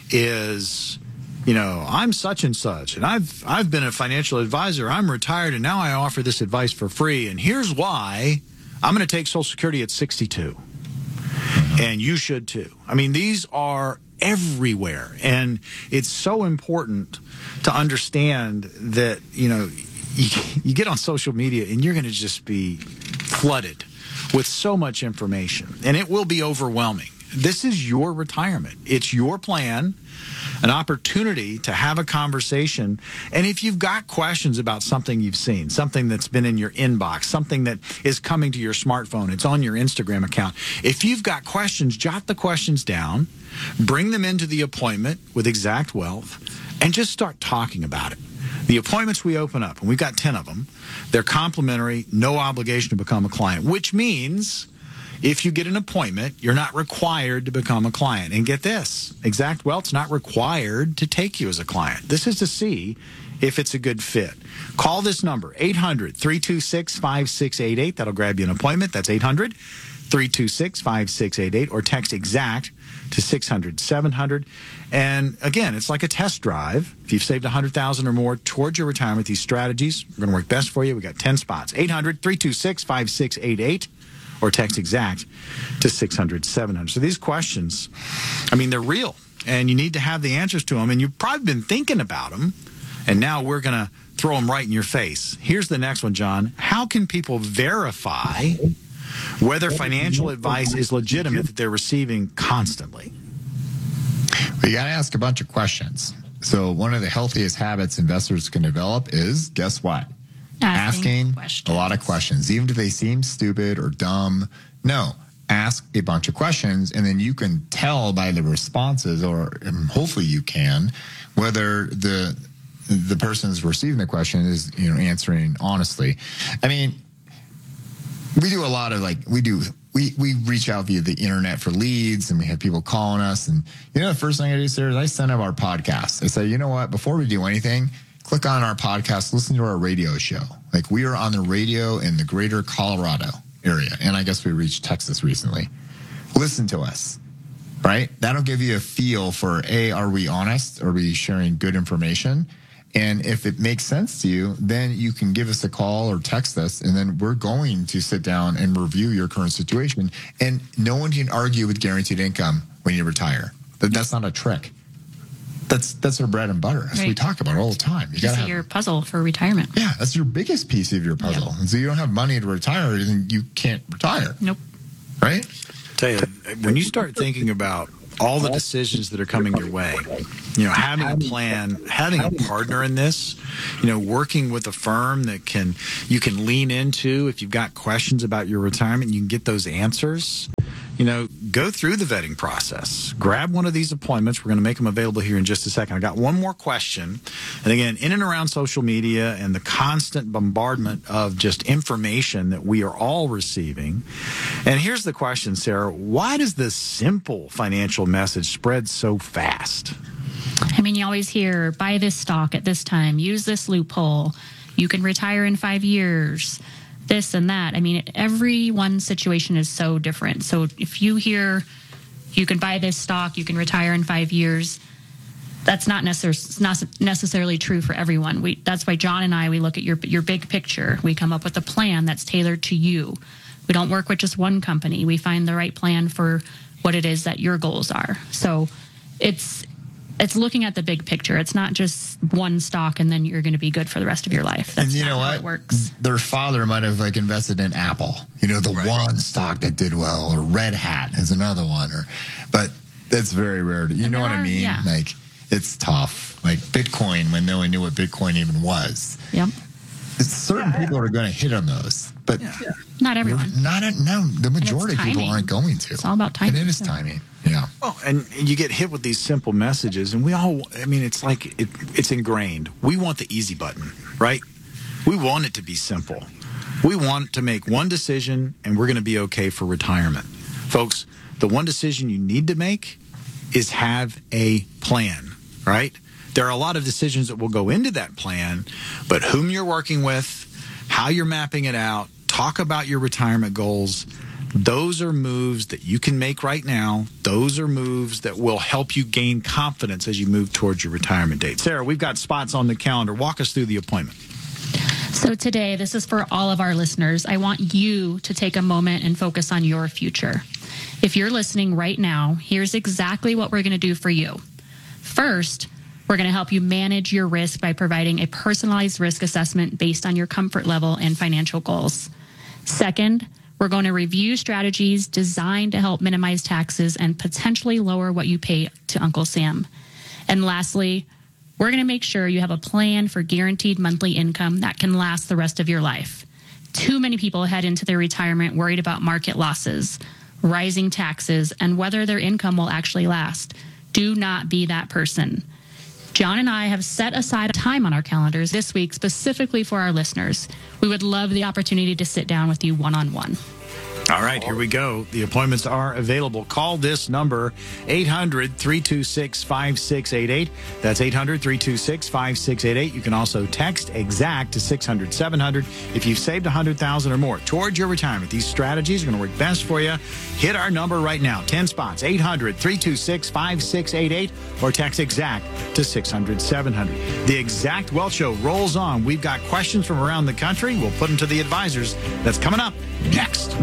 [SPEAKER 16] is, you know, I'm such and such, and I've I've been a financial advisor. I'm retired, and now I offer this advice for free. And here's why: I'm going to take Social Security at sixty-two, and you should too. I mean, these are everywhere, and it's so important to understand that, you know, you, you get on social media and you're going to just be flooded with so much information, and it will be overwhelming. This is your retirement. It's your plan, an opportunity to have a conversation. And if you've got questions about something you've seen, something that's been in your inbox, something that is coming to your smartphone, it's on your Instagram account. If you've got questions, jot the questions down, bring them into the appointment with Exact Wealth, and just start talking about it. The appointments we open up, and we've got ten of them, they're complimentary, no obligation to become a client, which means if you get an appointment, you're not required to become a client. And get this, Exact Wealth's not required to take you as a client. This is to see if it's a good fit. Call this number, eight hundred, three two six, five six eight eight. That'll grab you an appointment. That's eight hundred, three two six, five six eight eight. Or text EXACT to six hundred, seven hundred. And again, it's like a test drive. If you've saved one hundred thousand dollars or more towards your retirement, these strategies are going to work best for you. We've got ten spots. eight hundred, three two six, five six eight eight. Or text EXACT to six hundred, seven hundred. So these questions, I mean, they're real, and you need to have the answers to them, and you've probably been thinking about them, and now we're going to throw them right in your face. Here's the next one, John. How can people verify whether financial advice is legitimate that they're receiving constantly?
[SPEAKER 11] Well, you got to ask a bunch of questions. So one of the healthiest habits investors can develop is, guess what? Asking, asking a lot of questions, even if they seem stupid or dumb. No, ask a bunch of questions, and then you can tell by the responses, or hopefully you can, whether the the person who's receiving the question is, you know, answering honestly. I mean, we do a lot of like we do. We we reach out via the internet for leads, and we have people calling us. And you know, the first thing I do, Sarah, is I send out our podcast. I say, you know what? Before we do anything, click on our podcast, listen to our radio show. Like, we are on the radio in the greater Colorado area, and I guess we reached Texas recently. Listen to us, right? That'll give you a feel for, A, are we honest? Are we sharing good information? And if it makes sense to you, then you can give us a call or text us, and then we're going to sit down and review your current situation. And no one can argue with guaranteed income when you retire. That That's not a trick. That's that's our bread and butter. That's
[SPEAKER 15] Right.
[SPEAKER 11] what we talk about all the time. You
[SPEAKER 15] Piece
[SPEAKER 11] gotta
[SPEAKER 15] of
[SPEAKER 11] have,
[SPEAKER 15] your puzzle for retirement.
[SPEAKER 11] yeah, that's your biggest piece of your puzzle. And so you don't have money to retire, then you can't retire.
[SPEAKER 15] Nope.
[SPEAKER 11] Right?
[SPEAKER 16] Tell you, when you start thinking about all the decisions that are coming your way, you know, having a plan, having a partner in this, you know, working with a firm that can you can lean into if you've got questions about your retirement, you can get those answers. You know, go through the vetting process. Grab one of these appointments. We're going to make them available here in just a second. I got one more question. And again, in and around social media and the constant bombardment of just information that we are all receiving. And here's the question, Sarah. Why does this simple financial message spread so fast?
[SPEAKER 15] I mean, you always hear, buy this stock at this time, use this loophole, you can retire in five years, this and that. I mean, everyone's situation is so different. So if you hear you can buy this stock, you can retire in five years, that's not, necessar- not necessarily true for everyone. We, that's why John and I, we look at your your big picture. We come up with a plan that's tailored to you. We don't work with just one company. We find the right plan for what it is that your goals are. So it's it's looking at the big picture. It's not just one stock and then you're going to be good for the rest of your life. That's
[SPEAKER 11] and you
[SPEAKER 15] not
[SPEAKER 11] know
[SPEAKER 15] how
[SPEAKER 11] what?
[SPEAKER 15] it works.
[SPEAKER 11] Their father might have like invested in Apple, you know, the right. one stock that did well, or Red Hat is another one, or, but that's very rare. To, you and know what are, I mean? Yeah. Like it's tough. Like Bitcoin, when no one knew what Bitcoin even was.
[SPEAKER 15] Yep.
[SPEAKER 11] It's certain yeah. people are going to hit on those, but
[SPEAKER 15] yeah. not everyone.
[SPEAKER 11] Not a, no, the majority of people aren't going to.
[SPEAKER 15] It's all about timing.
[SPEAKER 11] And it is timing. Yeah.
[SPEAKER 16] Well, and you get hit with these simple messages, and we all, I mean, it's like it, it's ingrained. We want the easy button, right? We want it to be simple. We want to make one decision, and we're going to be okay for retirement. Folks, the one decision you need to make is have a plan, right? There are a lot of decisions that will go into that plan, but whom you're working with, how you're mapping it out, talk about your retirement goals. Those are moves that you can make right now. Those are moves that will help you gain confidence as you move towards your retirement date. Sarah, we've got spots on the calendar. Walk us through the appointment.
[SPEAKER 15] So today, this is for all of our listeners. I want you to take a moment and focus on your future. If you're listening right now, here's exactly what we're going to do for you. First, we're going to help you manage your risk by providing a personalized risk assessment based on your comfort level and financial goals. Second, we're going to review strategies designed to help minimize taxes and potentially lower what you pay to Uncle Sam. And lastly, we're going to make sure you have a plan for guaranteed monthly income that can last the rest of your life. Too many people head into their retirement worried about market losses, rising taxes, and whether their income will actually last. Do not be that person. John and I have set aside time on our calendars this week specifically for our listeners. We would love the opportunity to sit down with you one-on-one.
[SPEAKER 16] All right, here we go. The appointments are available. Call this number, eight hundred, three two six, five six eight eight. That's eight hundred, three two six, five six eight eight. You can also text EXACT to six hundred, seven hundred. If you've saved one hundred thousand dollars or more towards your retirement, these strategies are going to work best for you. Hit our number right now, ten spots, eight hundred, three two six, five six eight eight, or text EXACT to six hundred, seven hundred. The Exact Wealth Show rolls on. We've got questions from around the country. We'll put them to the advisors. That's coming up next.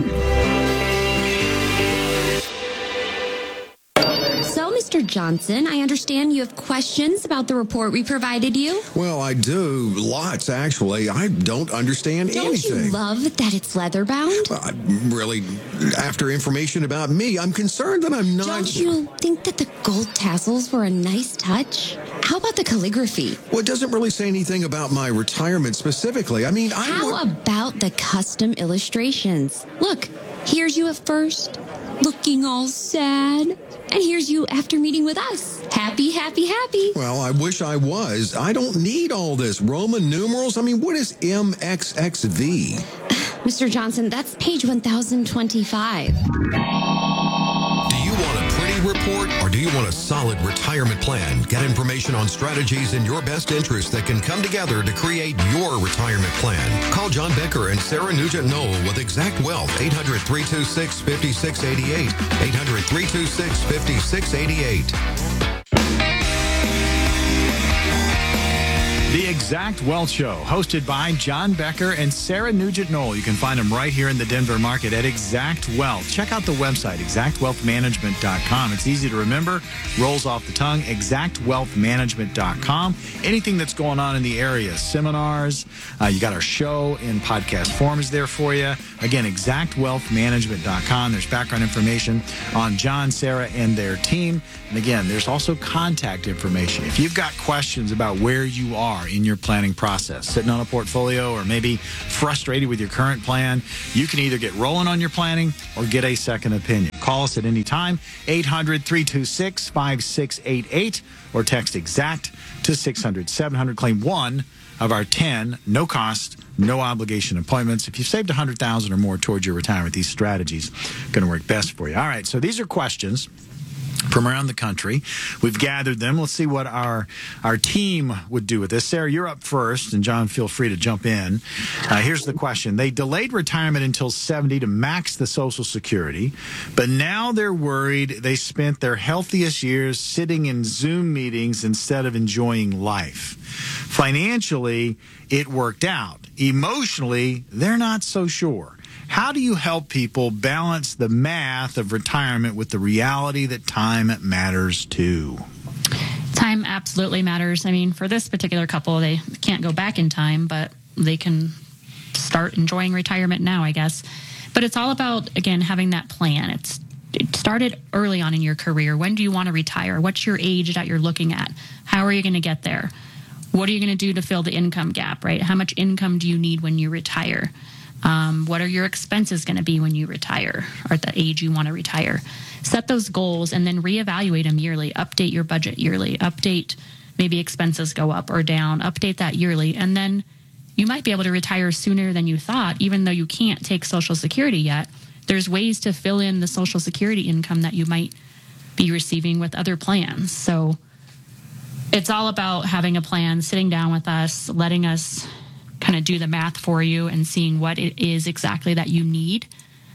[SPEAKER 2] So, Mister Johnson, I understand you have questions about the report we provided you?
[SPEAKER 22] Well, I do. Lots, actually. I don't understand
[SPEAKER 2] don't
[SPEAKER 22] anything.
[SPEAKER 2] Don't you love that it's leather-bound?
[SPEAKER 22] Well, I'm really, after information about me, I'm concerned that I'm not...
[SPEAKER 2] Don't you think that the gold tassels were a nice touch? How about the calligraphy?
[SPEAKER 22] Well, it doesn't really say anything about my retirement specifically. I mean, I...
[SPEAKER 2] How
[SPEAKER 22] want...
[SPEAKER 2] about the custom illustrations? Look, here's you at first, looking all sad. And here's you after meeting with us. Happy, happy, happy.
[SPEAKER 22] Well, I wish I was. I don't need all this. Roman numerals? I mean, what is M X X V?
[SPEAKER 2] Mister Johnson, that's page one thousand twenty-five.
[SPEAKER 20] Do you want a pretty report or do you want a solid retirement plan? Get information on strategies in your best interest that can come together to create your retirement plan. Call John Becker and Sarah Nugent-Knoll with Exact Wealth, eight hundred, three two six, five six eight eight, eight hundred, three two six, five six eight eight.
[SPEAKER 16] The Exact Wealth Show, hosted by John Becker and Sarah Nugent-Knoll. You can find them right here in the Denver market at Exact Wealth. Check out the website, exact wealth management dot com. It's easy to remember, rolls off the tongue, exact wealth management dot com. Anything that's going on in the area, seminars, uh, you got our show in podcast form is there for you. Again, exact wealth management dot com. There's background information on John, Sarah, and their team. And again, there's also contact information. If you've got questions about where you are in your planning process, sitting on a portfolio or maybe frustrated with your current plan, you can either get rolling on your planning or get a second opinion. Call us at any time, eight hundred, three two six, five six eight eight, or text EXACT to six hundred, seven hundred. Claim one of our ten no cost, no obligation appointments. If you've saved one hundred thousand dollars or more towards your retirement, these strategies are going to work best for you. All right, so these are questions from around the country. We've gathered them. Let's see what our our team would do with this. Sarah, you're up first, and John, feel free to jump in. Uh, here's the question. They delayed retirement until seventy to max the Social Security, but now they're worried they spent their healthiest years sitting in Zoom meetings instead of enjoying life. Financially, it worked out. Emotionally, they're not so sure. How do you help people balance the math of retirement with the reality that time matters too?
[SPEAKER 15] Time absolutely matters. I mean, for this particular couple, they can't go back in time, but they can start enjoying retirement now, I guess. But it's all about, again, having that plan. It's it started early on in your career. When do you want to retire? What's your age that you're looking at? How are you going to get there? What are you going to do to fill the income gap, right? How much income do you need when you retire? Um, what are your expenses going to be when you retire or at the age you want to retire? Set those goals and then reevaluate them yearly. Update your budget yearly. Update, maybe expenses go up or down. Update that yearly. And then you might be able to retire sooner than you thought, even though you can't take Social Security yet. There's ways to fill in the Social Security income that you might be receiving with other plans. So it's all about having a plan, sitting down with us, letting us kind of do the math for you and seeing what it is exactly that you need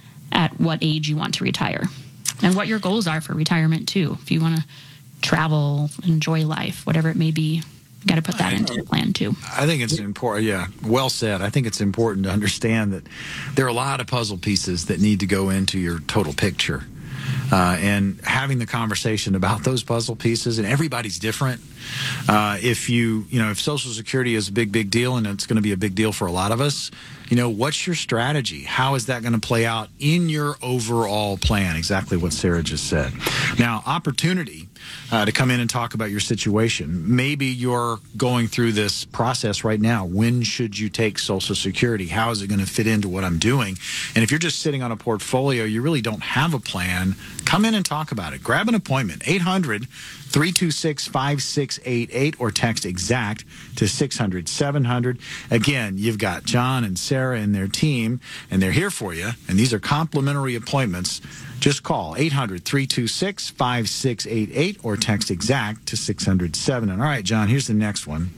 [SPEAKER 15] at what age you want to retire and what your goals are for retirement too. If you want to travel, enjoy life, whatever it may be, you got to put that into the plan too.
[SPEAKER 16] I think it's important. Yeah, well said. I think it's important to understand that there are a lot of puzzle pieces that need to go into your total picture. Uh, and having the conversation about those puzzle pieces, and everybody's different. Uh, if you, you know, if Social Security is a big, big deal, and it's going to be a big deal for a lot of us, you know, what's your strategy? How is that going to play out in your overall plan? Exactly what Sarah just said. Now, opportunity uh, to come in and talk about your situation. Maybe you're going through this process right now. When should you take Social Security? How is it going to fit into what I'm doing? And if you're just sitting on a portfolio, you really don't have a plan, come in and talk about it. Grab an appointment, eight hundred, three two six, five six eight eight, or text EXACT to six hundred, seven hundred. Again, you've got John and Sarah and their team, and they're here for you, and these are complimentary appointments. Just call eight hundred, three two six, five six eight eight or text EXACT to six hundred, seven hundred. All right, John, here's the next one.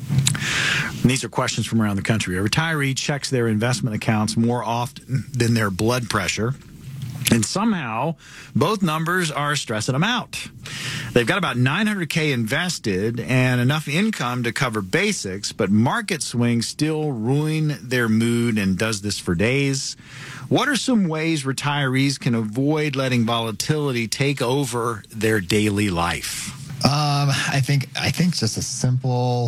[SPEAKER 16] And these are questions from around the country. A retiree checks their investment accounts more often than their blood pressure, and somehow both numbers are stressing them out. They've got about nine hundred K invested and enough income to cover basics, but market swings still ruin their mood and does this for days. What are some ways retirees can avoid letting volatility take over their daily life?
[SPEAKER 11] Um, I think I think just a simple,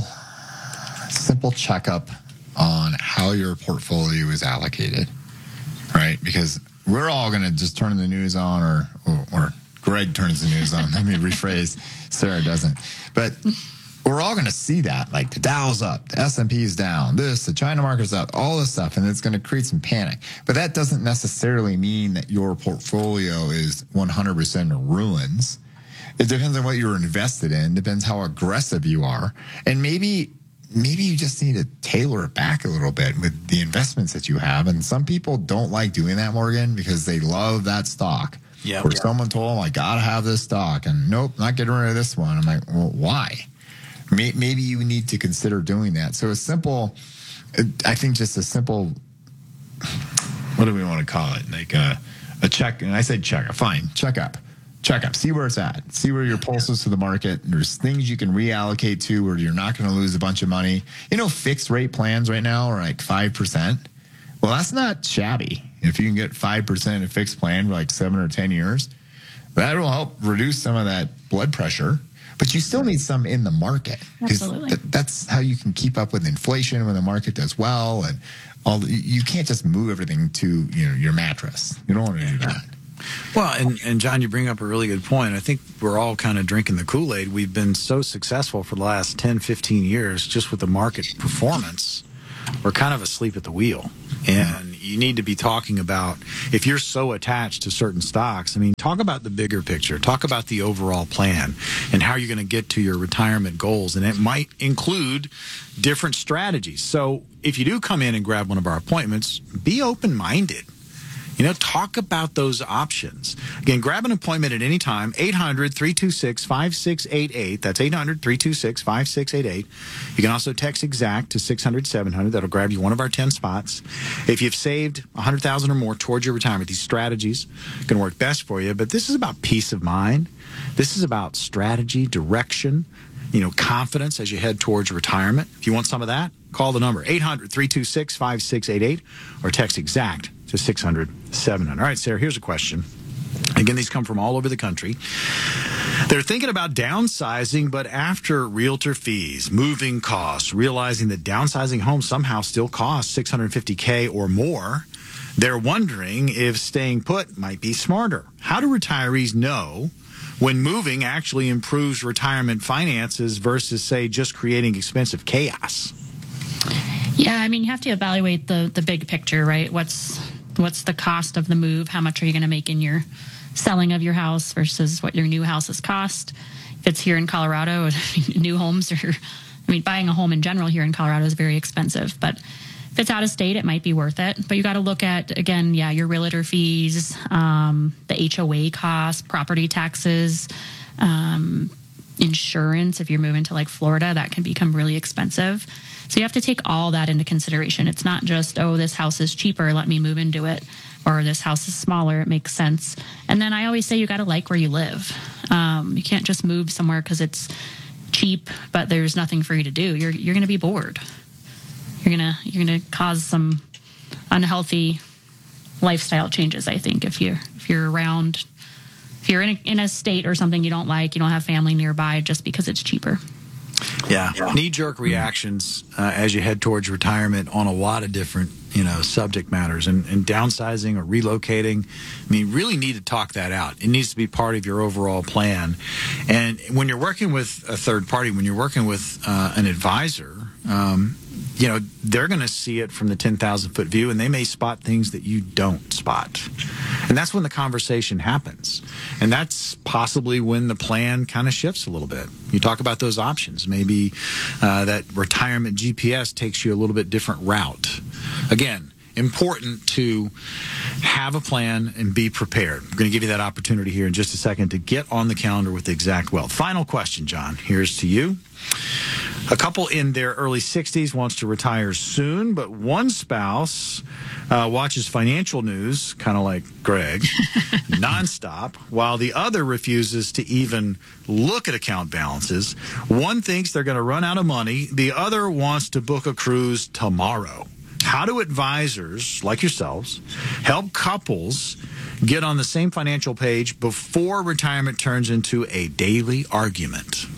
[SPEAKER 11] simple checkup on how your portfolio is allocated, right? Because we're all going to just turn the news on, or, or or Greg turns the news on. Let me rephrase. Sarah doesn't. But we're all going to see that, like the Dow's up, the S and P is down, this, the China market's up, all this stuff, and it's going to create some panic. But that doesn't necessarily mean that your portfolio is one hundred percent ruins. It depends on what you're invested in, depends how aggressive you are, and maybe maybe you just need to tailor it back a little bit with the investments that you have. And some people don't like doing that, Morgan, because they love that stock.
[SPEAKER 16] Yep.
[SPEAKER 11] Or someone told them, I got to have this stock, and nope, not getting rid of this one. I'm like, well, why? Maybe you need to consider doing that. So a simple, I think just a simple, what do we want to call it? Like a, a check, and I said check, fine, checkup. check up, see where it's at, see where your pulse is to the market. There's things you can reallocate to where you're not going to lose a bunch of money. You know, fixed rate plans right now are like five percent. Well, that's not shabby. If you can get five percent in a fixed plan for like seven or ten years, that will help reduce some of that blood pressure. But you still need some in the market.
[SPEAKER 15] Absolutely.
[SPEAKER 11] Th- that's how you can keep up with inflation when the market does well. And all the, you can't just move everything to, you know, your mattress. You don't want to do that.
[SPEAKER 16] Well, and, and John, you bring up a really good point. I think we're all kind of drinking the Kool-Aid. We've been so successful for the last ten, fifteen years just with the market performance. We're kind of asleep at the wheel. And you need to be talking about, if you're so attached to certain stocks, I mean, talk about the bigger picture. Talk about the overall plan and how you're going to get to your retirement goals. And it might include different strategies. So if you do come in and grab one of our appointments, be open-minded. You know, talk about those options. Again, grab an appointment at any time, eight hundred, three two six, five six eight eight. That's eight hundred, three two six, five six eight eight. You can also text EXACT to six hundred, seven hundred. That'll grab you one of our ten spots. If you've saved one hundred thousand dollars or more towards your retirement, these strategies can work best for you. But this is about peace of mind. This is about strategy, direction, you know, confidence as you head towards retirement. If you want some of that, call the number, eight hundred, three two six, five six eight eight, or text EXACT to six hundred, seven hundred. All right, Sarah, here's a question. Again, these come from all over the country. They're thinking about downsizing, but after realtor fees, moving costs, realizing that downsizing homes somehow still costs six hundred fifty thousand dollars or more, they're wondering if staying put might be smarter. How do retirees know when moving actually improves retirement finances versus, say, just creating expensive chaos?
[SPEAKER 15] Yeah, I mean, you have to evaluate the the big picture, right? What's what's the cost of the move? How much are you going to make in your selling of your house versus what your new houses cost? If it's here in Colorado, new homes are, I mean, buying a home in general here in Colorado is very expensive. But if it's out of state, it might be worth it. But you got to look at, again, yeah, your realtor fees, um, the H O A costs, property taxes, um, insurance. If you're moving to like Florida, that can become really expensive. So you have to take all that into consideration. It's not just, oh, this house is cheaper, let me move into it, or this house is smaller, it makes sense. And then I always say you got to like where you live. Um, you can't just move somewhere because it's cheap, but there's nothing for you to do. You're you're going to be bored. You're gonna you're gonna cause some unhealthy lifestyle changes. I think if you if you're around, if you're in a, in a state or something you don't like, you don't have family nearby, just because it's cheaper.
[SPEAKER 16] Yeah, yeah. Knee-jerk reactions uh, as you head towards retirement on a lot of different, you know, subject matters. And, and downsizing or relocating, I mean, really need to talk that out. It needs to be part of your overall plan. And when you're working with a third party, when you're working with uh, an advisor, um, you know, they're going to see it from the ten thousand foot view, and they may spot things that you don't spot. And that's when the conversation happens. And that's possibly when the plan kind of shifts a little bit. You talk about those options. Maybe uh, that retirement G P S takes you a little bit different route. Again, important to have a plan and be prepared. I'm going to give you that opportunity here in just a second to get on the calendar with Exact Wealth. Final question, John. Here's to you. A couple in their early sixties wants to retire soon, but one spouse uh, watches financial news, kind of like Greg, nonstop, while the other refuses to even look at account balances. One thinks they're going to run out of money. The other wants to book a cruise tomorrow. How do advisors like yourselves help couples get on the same financial page before retirement turns into a daily argument?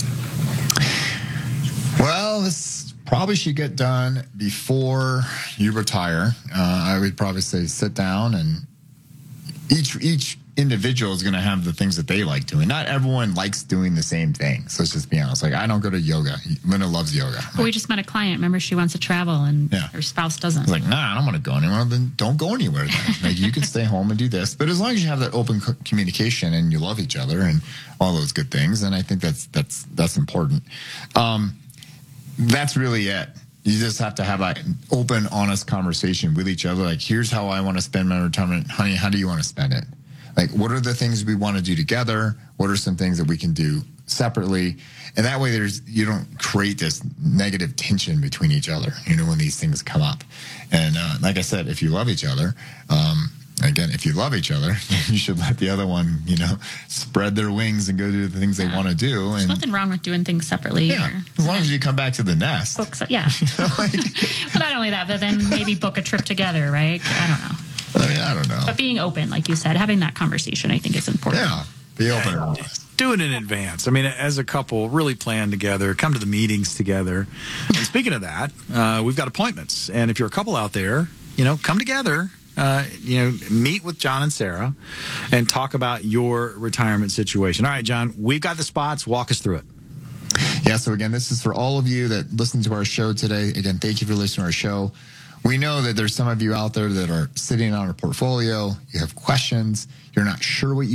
[SPEAKER 11] Well, this probably should get done before you retire. Uh, I would probably say sit down, and each each individual is going to have the things that they like doing. Not everyone likes doing the same thing. So let's just be honest. Like, I don't go to yoga. Linda loves yoga.
[SPEAKER 15] Well, we just met a client. Remember, she wants to travel, and yeah. her spouse doesn't.
[SPEAKER 11] Like, nah, I don't want to go anywhere. Then don't go anywhere then. Like, you can stay home and do this. But as long as you have that open co- communication and you love each other and all those good things, then I think that's that's that's important. Um, That's really it. You just have to have an open, honest conversation with each other. Like, here's how I want to spend my retirement. Honey, how do you want to spend it? Like, what are the things we want to do together? What are some things that we can do separately? And that way there's you don't create this negative tension between each other, you know, when these things come up. And uh, like I said, if you love each other, um, Again, if you love each other, you should let the other one, you know, spread their wings and go do the things yeah. they want to do.
[SPEAKER 15] There's
[SPEAKER 11] and
[SPEAKER 15] nothing wrong with doing things separately.
[SPEAKER 11] Yeah, or, as long as you come back to the nest.
[SPEAKER 15] Books, yeah. like, well, not only that, but then maybe book a trip together, right? I don't know.
[SPEAKER 11] I mean, I don't know.
[SPEAKER 15] But being open, like you said, having that conversation, I think is important.
[SPEAKER 11] Yeah, be open.
[SPEAKER 16] Yeah. Do it in advance. I mean, as a couple, really plan together, come to the meetings together. And speaking of that, uh, we've got appointments. And if you're a couple out there, you know, come together. Uh, you know, meet with John and Sarah and talk about your retirement situation. All right, John, we've got the spots. Walk us through it.
[SPEAKER 11] Yeah, so again, this is for all of you that listen to our show today. Again, thank you for listening to our show. We know that there's some of you out there that are sitting on a portfolio. You have questions. You're not sure what you